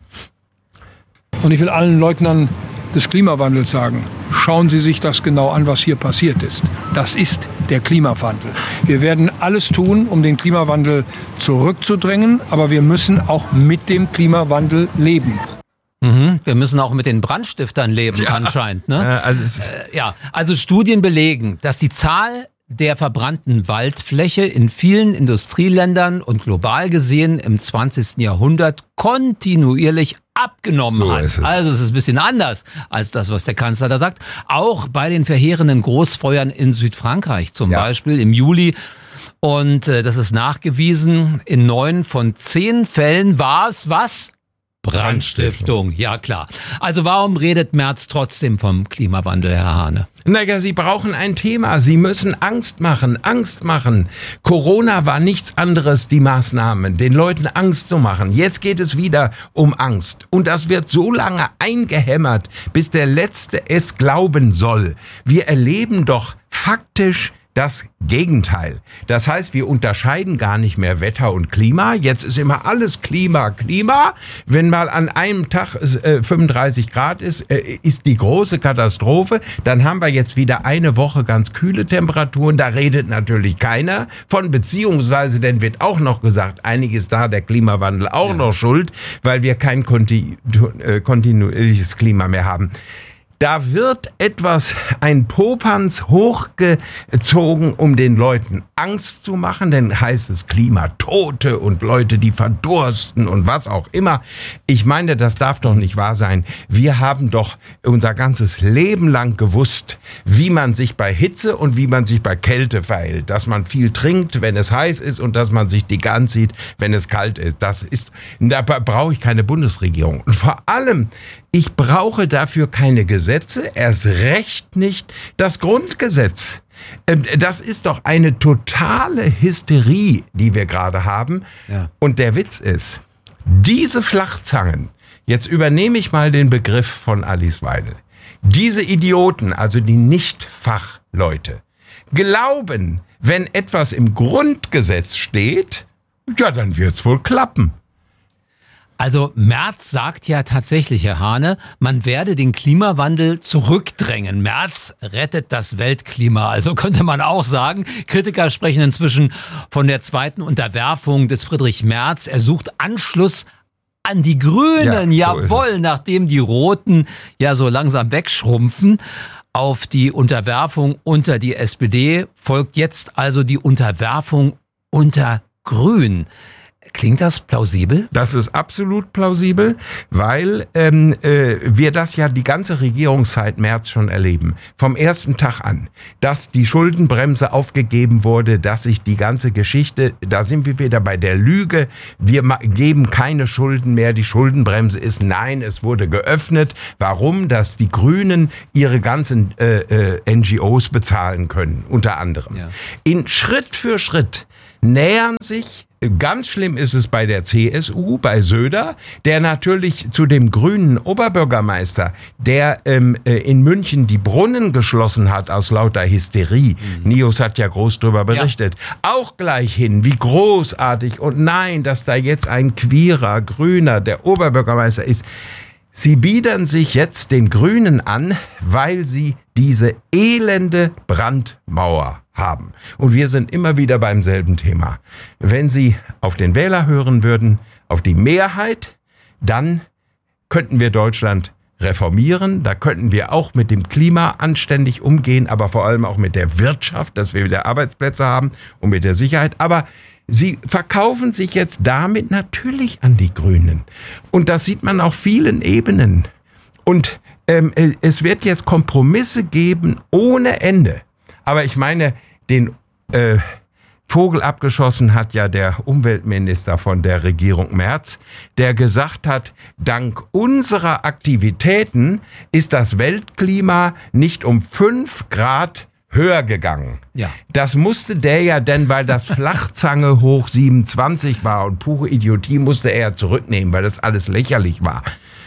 Und ich will allen Leugnern des Klimawandels sagen, schauen Sie sich das genau an, was hier passiert ist. Das ist der Klimawandel. Wir werden alles tun, um den Klimawandel zurückzudrängen, aber wir müssen auch mit dem Klimawandel leben. Mhm, wir müssen auch mit den Brandstiftern leben, ja. anscheinend. Ne? Ja, also, es ist äh, ja, also Studien belegen, dass die Zahl der verbrannten Waldfläche in vielen Industrieländern und global gesehen im zwanzigsten Jahrhundert kontinuierlich abgenommen So hat. ist es. Also es ist ein bisschen anders als das, was der Kanzler da sagt. Auch bei den verheerenden Großfeuern in Südfrankreich zum Ja. Beispiel im Juli. Und äh, das ist nachgewiesen. In neun von zehn Fällen war es was? Brandstiftung, ja klar. Also warum redet Merz trotzdem vom Klimawandel, Herr Hahne? Naja, Sie brauchen ein Thema. Sie müssen Angst machen, Angst machen. Corona war nichts anderes, die Maßnahmen, den Leuten Angst zu machen. Jetzt geht es wieder um Angst. Und das wird so lange eingehämmert, bis der Letzte es glauben soll. Wir erleben doch faktisch das Gegenteil. Das heißt, wir unterscheiden gar nicht mehr Wetter und Klima. Jetzt ist immer alles Klima, Klima. Wenn mal an einem Tag es, äh, fünfunddreißig Grad ist, äh, ist die große Katastrophe. Dann haben wir jetzt wieder eine Woche ganz kühle Temperaturen. Da redet natürlich keiner von, beziehungsweise dann wird auch noch gesagt, einiges da der Klimawandel auch Ja. noch schuld, weil wir kein konti- äh, kontinuierliches Klima mehr haben. Da wird etwas, ein Popanz hochgezogen, um den Leuten Angst zu machen, denn heißt es Klimatote und Leute, die verdursten und was auch immer. Ich meine, das darf doch nicht wahr sein. Wir haben doch unser ganzes Leben lang gewusst, wie man sich bei Hitze und wie man sich bei Kälte verhält. Dass man viel trinkt, wenn es heiß ist und dass man sich dick anzieht, wenn es kalt ist. Das ist, da brauche ich keine Bundesregierung. Und vor allem, ich brauche dafür keine Gesetze, erst recht nicht das Grundgesetz. Das ist doch eine totale Hysterie, die wir gerade haben. Ja. Und der Witz ist, diese Flachzangen, jetzt übernehme ich mal den Begriff von Alice Weidel, diese Idioten, also die Nicht-Fachleute, glauben, wenn etwas im Grundgesetz steht, ja, dann wird's wohl klappen. Also Merz sagt ja tatsächlich, Herr Hahne, man werde den Klimawandel zurückdrängen. Merz rettet das Weltklima. Also könnte man auch sagen, Kritiker sprechen inzwischen von der zweiten Unterwerfung des Friedrich Merz. Er sucht Anschluss an die Grünen. Ja, so ist Jawohl, nachdem die Roten ja so langsam wegschrumpfen. Auf die Unterwerfung unter die S P D folgt jetzt also die Unterwerfung unter Grün. Klingt das plausibel? Das ist absolut plausibel, weil ähm, äh, wir das ja die ganze Regierungszeit Merz schon erleben. Vom ersten Tag an, dass die Schuldenbremse aufgegeben wurde, dass sich die ganze Geschichte, da sind wir wieder bei der Lüge, wir ma- geben keine Schulden mehr, die Schuldenbremse ist, nein, es wurde geöffnet. Warum? Dass die Grünen ihre ganzen äh, äh, N G Os bezahlen können, unter anderem. Ja. In Schritt für Schritt nähern sich. Ganz schlimm ist es bei der C S U, bei Söder, der natürlich zu dem grünen Oberbürgermeister, der ähm, in München die Brunnen geschlossen hat aus lauter Hysterie. Mhm. Nios hat ja groß drüber berichtet. Ja. Auch gleich hin, wie großartig. Und nein, dass da jetzt ein queerer Grüner der Oberbürgermeister ist. Sie biedern sich jetzt den Grünen an, weil sie diese elende Brandmauer haben. Und wir sind immer wieder beim selben Thema. Wenn Sie auf den Wähler hören würden, auf die Mehrheit, dann könnten wir Deutschland reformieren. Da könnten wir auch mit dem Klima anständig umgehen, aber vor allem auch mit der Wirtschaft, dass wir wieder Arbeitsplätze haben und mit der Sicherheit. Aber Sie verkaufen sich jetzt damit natürlich an die Grünen. Und das sieht man auf vielen Ebenen. Und ähm, es wird jetzt Kompromisse geben ohne Ende. Aber ich meine, den äh, Vogel abgeschossen hat ja der Umweltminister von der Regierung Merz, der gesagt hat, dank unserer Aktivitäten ist das Weltklima nicht um fünf Grad höher gegangen. Ja. Das musste der ja denn, weil das Flachzange hoch siebenundzwanzig war und pure Idiotie, musste er ja zurücknehmen, weil das alles lächerlich war.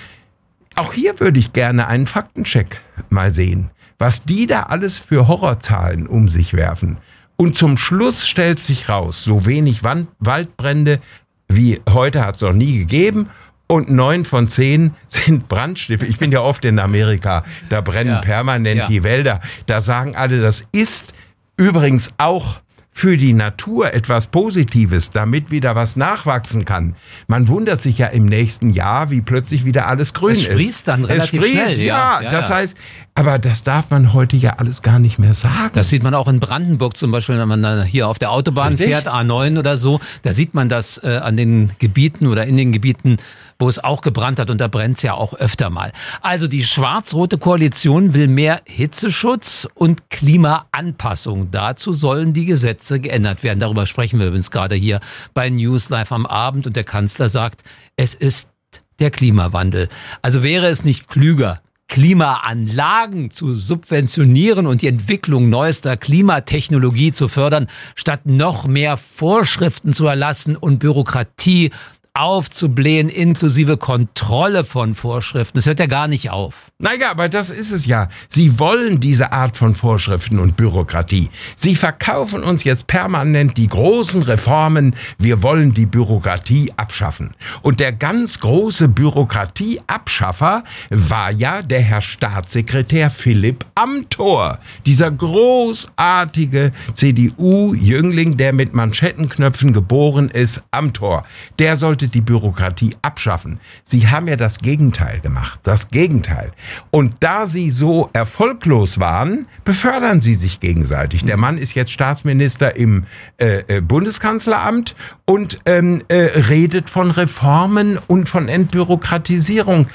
Auch hier würde ich gerne einen Faktencheck mal sehen, was die da alles für Horrorzahlen um sich werfen. Und zum Schluss stellt sich raus, so wenig Wand- Waldbrände wie heute hat es noch nie gegeben. Und neun von zehn sind Brandstifter. Ich bin ja oft in Amerika, da brennen ja. permanent ja. die Wälder. Da sagen alle, das ist übrigens auch für die Natur etwas Positives, damit wieder was nachwachsen kann. Man wundert sich ja im nächsten Jahr, wie plötzlich wieder alles grün ist. Es sprießt dann relativ es sprießt, schnell. Ja, ja, das ja. heißt, aber das darf man heute ja alles gar nicht mehr sagen. Das sieht man auch in Brandenburg zum Beispiel, wenn man dann hier auf der Autobahn Richtig? fährt, A neun oder so. Da sieht man das äh, an den Gebieten oder in den Gebieten, wo es auch gebrannt hat. Und da brennt es ja auch öfter mal. Also die schwarz-rote Koalition will mehr Hitzeschutz und Klimaanpassung. Dazu sollen die Gesetze geändert werden. Darüber sprechen wir übrigens gerade hier bei News Live am Abend. Und der Kanzler sagt, es ist der Klimawandel. Also wäre es nicht klüger, Klimaanlagen zu subventionieren und die Entwicklung neuester Klimatechnologie zu fördern, statt noch mehr Vorschriften zu erlassen und Bürokratie aufzublähen, inklusive Kontrolle von Vorschriften. Das hört ja gar nicht auf. Naja, aber das ist es ja. Sie wollen diese Art von Vorschriften und Bürokratie. Sie verkaufen uns jetzt permanent die großen Reformen. Wir wollen die Bürokratie abschaffen. Und der ganz große Bürokratieabschaffer war ja der Herr Staatssekretär Philipp Amthor. Dieser großartige C D U-Jüngling, der mit Manschettenknöpfen geboren ist, Amthor. Der sollte die Bürokratie abschaffen. Sie haben ja das Gegenteil gemacht. Das Gegenteil. Und da sie so erfolglos waren, befördern sie sich gegenseitig. Der Mann ist jetzt Staatsminister im äh, Bundeskanzleramt und ähm, äh, redet von Reformen und von Entbürokratisierung.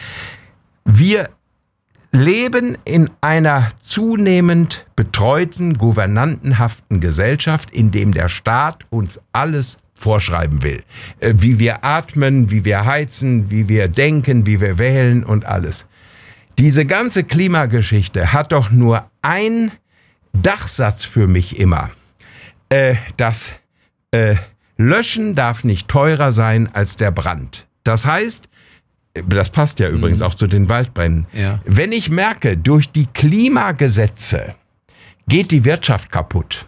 Wir leben in einer zunehmend betreuten, gouvernantenhaften Gesellschaft, in dem der Staat uns alles vorschreiben will. Äh, wie wir atmen, wie wir heizen, wie wir denken, wie wir wählen und alles. Diese ganze Klimageschichte hat doch nur ein Dachsatz für mich immer. Äh, das äh, Löschen darf nicht teurer sein als der Brand. Das heißt, das passt ja übrigens mhm. auch zu den Waldbränden. Ja. Wenn ich merke, durch die Klimagesetze geht die Wirtschaft kaputt,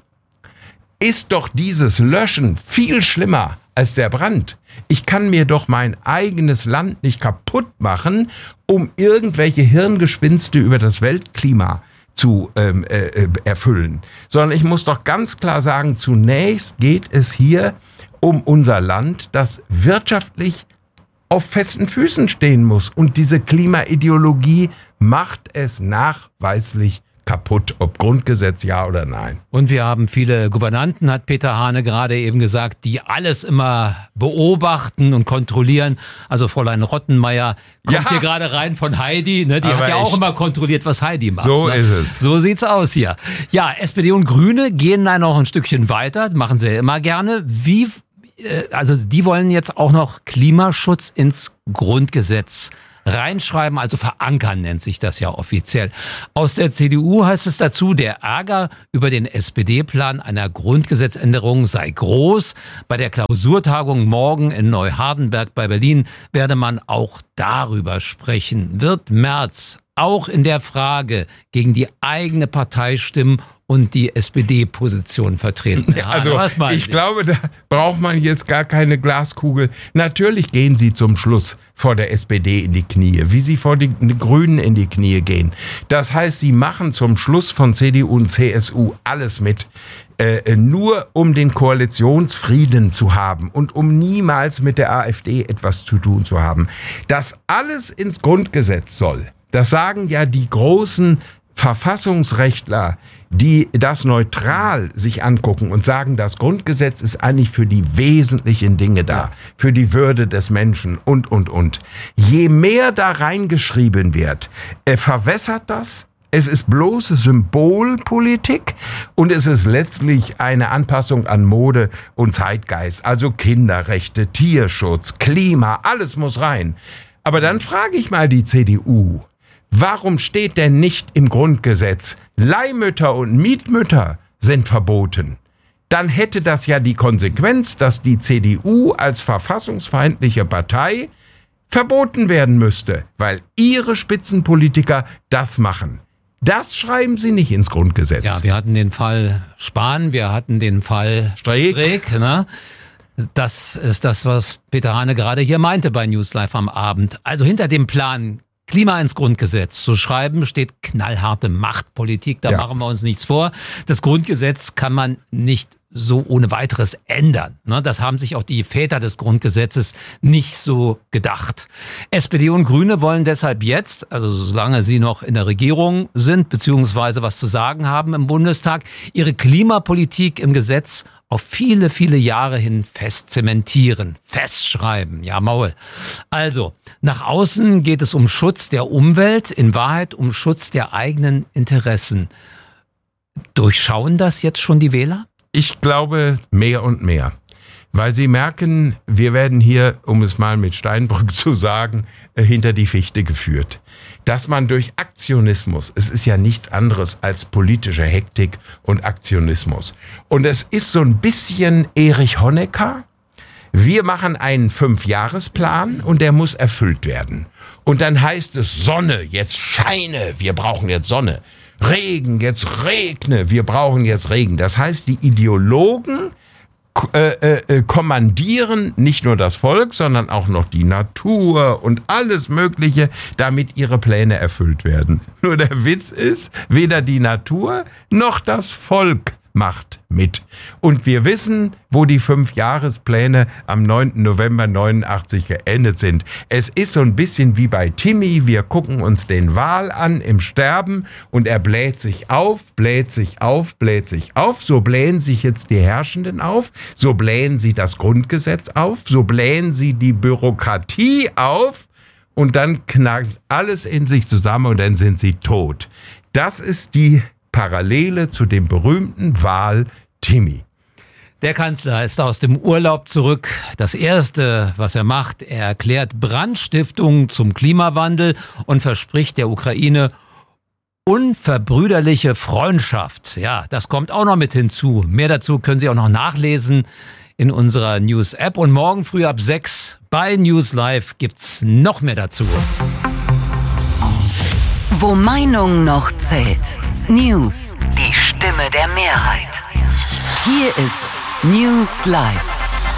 ist doch dieses Löschen viel schlimmer als der Brand. Ich kann mir doch mein eigenes Land nicht kaputt machen, um irgendwelche Hirngespinste über das Weltklima zu ähm, äh, erfüllen. Sondern ich muss doch ganz klar sagen, zunächst geht es hier um unser Land, das wirtschaftlich auf festen Füßen stehen muss. Und diese Klimaideologie macht es nachweislich kaputt, ob Grundgesetz ja oder nein. Und wir haben viele Gouvernanten, hat Peter Hane gerade eben gesagt, die alles immer beobachten und kontrollieren. Also Fräulein Rottenmeier kommt ja hier gerade rein von Heidi, ne? Die Aber hat ja echt. auch immer kontrolliert, was Heidi macht. So ne? ist es. So sieht's aus hier. Ja, S P D und Grüne gehen da noch ein Stückchen weiter, das machen sie ja immer gerne. Wie, äh, also die wollen jetzt auch noch Klimaschutz ins Grundgesetz reinschreiben, also verankern nennt sich das ja offiziell. Aus der C D U heißt es dazu, der Ärger über den S P D-Plan einer Grundgesetzänderung sei groß. Bei der Klausurtagung morgen in Neuhardenberg bei Berlin werde man auch darüber sprechen. Wird Merz auch in der Frage gegen die eigene Partei stimmen und die S P D-Position vertreten? Ja, also was ich Sie? glaube, da braucht man jetzt gar keine Glaskugel. Natürlich gehen Sie zum Schluss vor der S P D in die Knie, wie Sie vor den Grünen in die Knie gehen. Das heißt, Sie machen zum Schluss von C D U und C S U alles mit, äh, nur um den Koalitionsfrieden zu haben und um niemals mit der AfD etwas zu tun zu haben. Das alles ins Grundgesetz soll. Das sagen ja die großen Verfassungsrechtler, die das neutral sich angucken und sagen, das Grundgesetz ist eigentlich für die wesentlichen Dinge da, für die Würde des Menschen und, und, und. Je mehr da reingeschrieben wird, äh, verwässert das. Es ist bloße Symbolpolitik und es ist letztlich eine Anpassung an Mode und Zeitgeist. Also Kinderrechte, Tierschutz, Klima, alles muss rein. Aber dann frage ich mal die C D U, warum steht denn nicht im Grundgesetz, Leihmütter und Mietmütter sind verboten? Dann hätte das ja die Konsequenz, dass die C D U als verfassungsfeindliche Partei verboten werden müsste, weil ihre Spitzenpolitiker das machen. Das schreiben sie nicht ins Grundgesetz. Ja, wir hatten den Fall Spahn, wir hatten den Fall Streeck. Streeck, ne? Das ist das, was Peter Hane gerade hier meinte bei News Live am Abend. Also hinter dem Plan, Klima ins Grundgesetz zu schreiben, steht knallharte Machtpolitik. Da ja. machen wir uns nichts vor. Das Grundgesetz kann man nicht so ohne weiteres ändern. Das haben sich auch die Väter des Grundgesetzes nicht so gedacht. S P D und Grüne wollen deshalb jetzt, also solange sie noch in der Regierung sind, beziehungsweise was zu sagen haben im Bundestag, ihre Klimapolitik im Gesetz auf viele, viele Jahre hin fest zementieren, festschreiben, ja Maul. Also, nach außen geht es um Schutz der Umwelt, in Wahrheit um Schutz der eigenen Interessen. Durchschauen das jetzt schon die Wähler? Ich glaube mehr und mehr. Weil sie merken, wir werden hier, um es mal mit Steinbrück zu sagen, hinter die Fichte geführt. Dass man durch Aktionismus, es ist ja nichts anderes als politische Hektik und Aktionismus. Und es ist so ein bisschen Erich Honecker. Wir machen einen Fünfjahresplan und der muss erfüllt werden. Und dann heißt es Sonne, jetzt scheine, wir brauchen jetzt Sonne. Regen, jetzt regne, wir brauchen jetzt Regen. Das heißt, die Ideologen Äh, äh, kommandieren nicht nur das Volk, sondern auch noch die Natur und alles Mögliche, damit ihre Pläne erfüllt werden. Nur der Witz ist, weder die Natur noch das Volk macht mit. Und wir wissen, wo die Fünfjahrespläne am neunten November neunundachtzig geendet sind. Es ist so ein bisschen wie bei Timmy, wir gucken uns den Wal an im Sterben und er bläht sich auf, bläht sich auf, bläht sich auf. So blähen sich jetzt die Herrschenden auf, so blähen sie das Grundgesetz auf, so blähen sie die Bürokratie auf und dann knallt alles in sich zusammen und dann sind sie tot. Das ist die Parallele zu dem berühmten Wal Timmy. Der Kanzler ist aus dem Urlaub zurück. Das Erste, was er macht, er erklärt Brandstiftung zum Klimawandel und verspricht der Ukraine unverbrüderliche Freundschaft. Ja, das kommt auch noch mit hinzu. Mehr dazu können Sie auch noch nachlesen in unserer News-App. Und morgen früh ab sechs bei News Live gibt's noch mehr dazu. Wo Meinung noch zählt. News, die Stimme der Mehrheit. Hier ist News Live.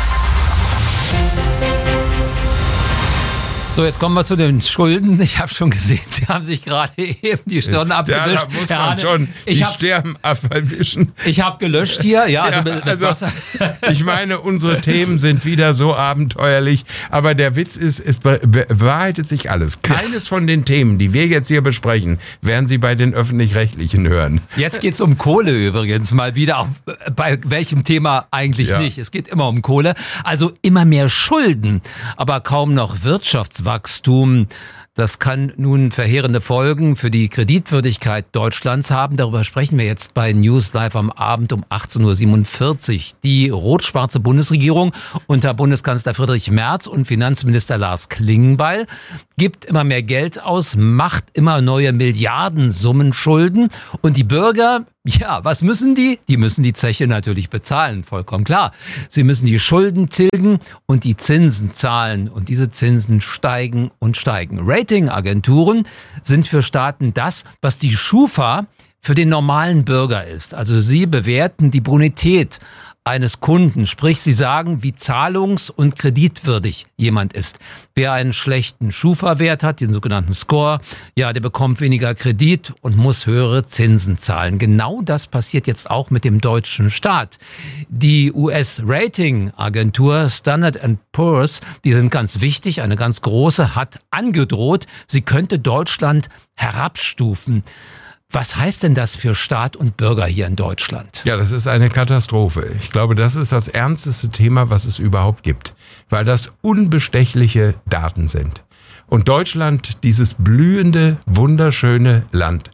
So, jetzt kommen wir zu den Schulden. Ich habe schon gesehen, Sie haben sich gerade eben die Stirn abgewischt. Ja, da muss man Hane, schon die hab, Stirn abwischen. Ich habe gelöscht hier. Ja, also, ja, mit, mit also ich meine, unsere Themen sind wieder so abenteuerlich. Aber der Witz ist, es bewahrheitet sich alles. Keines von den Themen, die wir jetzt hier besprechen, werden Sie bei den Öffentlich-Rechtlichen hören. Jetzt geht's um Kohle übrigens mal wieder. Auf, bei welchem Thema eigentlich ja. nicht? Es geht immer um Kohle. Also immer mehr Schulden, aber kaum noch Wirtschaftswachstum. Wachstum. Das kann nun verheerende Folgen für die Kreditwürdigkeit Deutschlands haben. Darüber sprechen wir jetzt bei News Live am Abend um achtzehn Uhr siebenundvierzig. Die rot-schwarze Bundesregierung unter Bundeskanzler Friedrich Merz und Finanzminister Lars Klingbeil gibt immer mehr Geld aus, macht immer neue Milliardensummen Schulden. Und die Bürger, ja, was müssen die? Die müssen die Zeche natürlich bezahlen, vollkommen klar. Sie müssen die Schulden tilgen und die Zinsen zahlen. Und diese Zinsen steigen und steigen. Ratingagenturen sind für Staaten das, was die Schufa für den normalen Bürger ist. Also sie bewerten die Bonität eines Kunden, sprich sie sagen, wie zahlungs- und kreditwürdig jemand ist. Wer einen schlechten Schufa-Wert hat, den sogenannten Score, ja, der bekommt weniger Kredit und muss höhere Zinsen zahlen. Genau das passiert jetzt auch mit dem deutschen Staat. Die U S-Rating-Agentur Standard and Poor's, die sind ganz wichtig, eine ganz große, hat angedroht, sie könnte Deutschland herabstufen. Was heißt denn das für Staat und Bürger hier in Deutschland? Ja, das ist eine Katastrophe. Ich glaube, das ist das ernsteste Thema, was es überhaupt gibt, weil das unbestechliche Daten sind. Und Deutschland, dieses blühende, wunderschöne Land,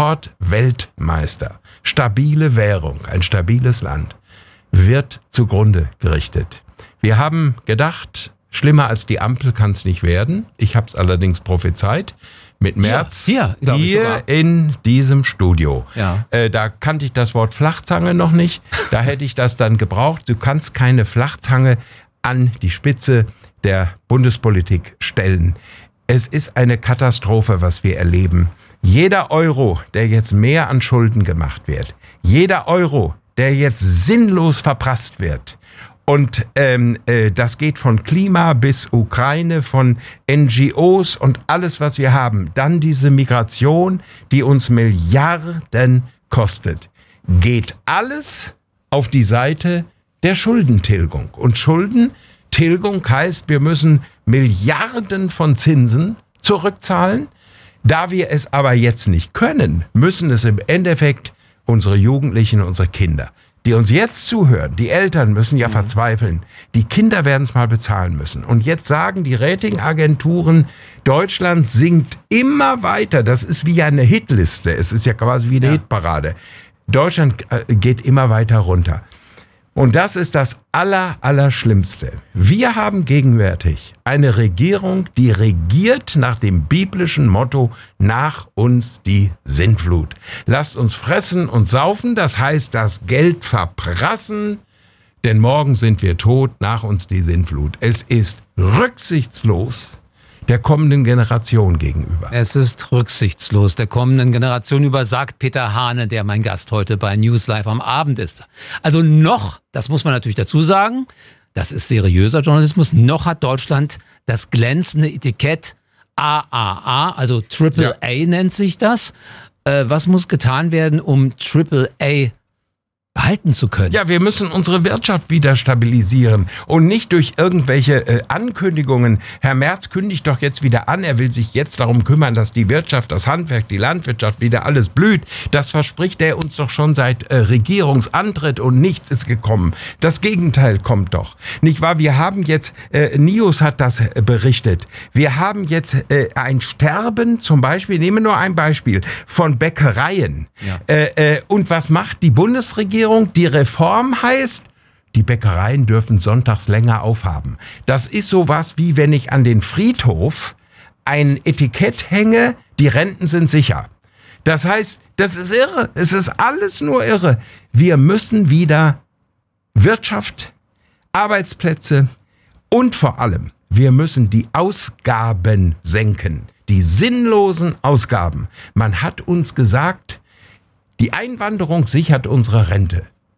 Export-Weltmeister, stabile Währung, ein stabiles Land, wird zugrunde gerichtet. Wir haben gedacht, schlimmer als die Ampel kann es nicht werden. Ich habe es allerdings prophezeit. Mit Merz hier, hier, hier in diesem Studio. Ja. Äh, da kannte ich das Wort Flachzange noch nicht. Da hätte ich das dann gebraucht. Du kannst keine Flachzange an die Spitze der Bundespolitik stellen. Es ist eine Katastrophe, was wir erleben. Jeder Euro, der jetzt mehr an Schulden gemacht wird, jeder Euro, der jetzt sinnlos verprasst wird, und ähm, äh, das geht von Klima bis Ukraine, von N G Os und alles, was wir haben. Dann diese Migration, die uns Milliarden kostet. Geht alles auf die Seite der Schuldentilgung. Und Schuldentilgung heißt, wir müssen Milliarden von Zinsen zurückzahlen. Da wir es aber jetzt nicht können, müssen es im Endeffekt unsere Jugendlichen, unsere Kinder, die uns jetzt zuhören, die Eltern müssen ja mhm. verzweifeln, die Kinder werden es mal bezahlen müssen. Und jetzt sagen die Ratingagenturen, Deutschland sinkt immer weiter. Das ist wie eine Hitliste. Es ist ja quasi wie eine ja. Hitparade. Deutschland geht immer weiter runter. Und das ist das Aller, Allerschlimmste. Wir haben gegenwärtig eine Regierung, die regiert nach dem biblischen Motto, nach uns die Sintflut. Lasst uns fressen und saufen, das heißt das Geld verprassen, denn morgen sind wir tot, nach uns die Sintflut. Es ist rücksichtslos der kommenden Generation gegenüber. Es ist rücksichtslos der kommenden Generation über, sagt Peter Hane, der mein Gast heute bei News Live am Abend ist. Also noch, das muss man natürlich dazu sagen, das ist seriöser Journalismus, noch hat Deutschland das glänzende Etikett A A A, also Triple A ja. nennt sich das. Äh, was muss getan werden, um Triple A behalten zu können? Ja, wir müssen unsere Wirtschaft wieder stabilisieren und nicht durch irgendwelche äh, Ankündigungen. Herr Merz kündigt doch jetzt wieder an, er will sich jetzt darum kümmern, dass die Wirtschaft, das Handwerk, die Landwirtschaft wieder alles blüht. Das verspricht er uns doch schon seit äh, Regierungsantritt und nichts ist gekommen. Das Gegenteil kommt doch. Nicht wahr? Wir haben jetzt, äh, Nius hat das äh, berichtet, wir haben jetzt äh, ein Sterben, zum Beispiel, nehmen wir nur ein Beispiel, von Bäckereien. Ja. Äh, äh, und was macht die Bundesregierung? Die Reform heißt, die Bäckereien dürfen sonntags länger aufhaben. Das ist sowas wie, wenn ich an den Friedhof ein Etikett hänge, die Renten sind sicher. Das heißt, das ist irre. Es ist alles nur irre. Wir müssen wieder Wirtschaft, Arbeitsplätze und vor allem, wir müssen die Ausgaben senken. Die sinnlosen Ausgaben. Man hat uns gesagt, die Einwanderung sichert unsere Rente.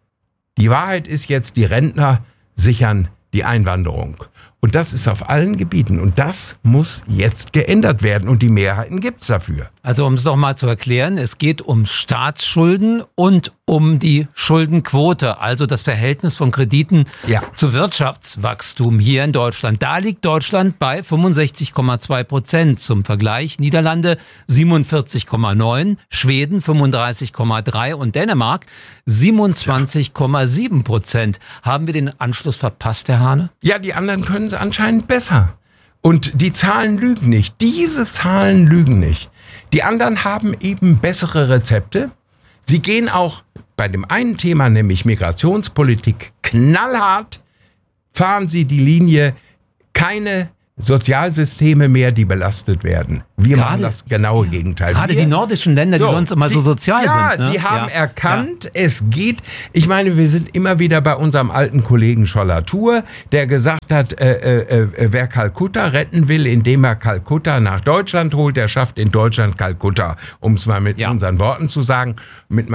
Die Wahrheit ist jetzt, die Rentner sichern die Einwanderung. Und das ist auf allen Gebieten. Und das muss jetzt geändert werden. Und die Mehrheiten gibt's dafür. Also um es noch mal zu erklären, es geht um Staatsschulden und um die Schuldenquote, also das Verhältnis von Krediten ja. zu Wirtschaftswachstum hier in Deutschland. Da liegt Deutschland bei fünfundsechzig Komma zwei Prozent. Zum Vergleich Niederlande siebenundvierzig Komma neun, Schweden fünfunddreißig Komma drei und Dänemark siebenundzwanzig Komma sieben Prozent. Haben wir den Anschluss verpasst, Herr Hane? Ja, die anderen können es anscheinend besser. Und die Zahlen lügen nicht. Diese Zahlen lügen nicht. Die anderen haben eben bessere Rezepte. Sie gehen auch bei dem einen Thema, nämlich Migrationspolitik, knallhart, fahren sie die Linie, keine Sozialsysteme mehr, die belastet werden. Wir gerade, machen das genaue Gegenteil. Gerade wir, die nordischen Länder, so, die sonst immer die, so sozial ja, sind. Ne? Die haben ja, erkannt, ja. es geht. Ich meine, wir sind immer wieder bei unserem alten Kollegen Scholler-Tour, der gesagt hat, äh, äh, wer Kalkutta retten will, indem er Kalkutta nach Deutschland holt, der schafft in Deutschland Kalkutta. Um es mal mit ja. unseren Worten zu sagen. Mit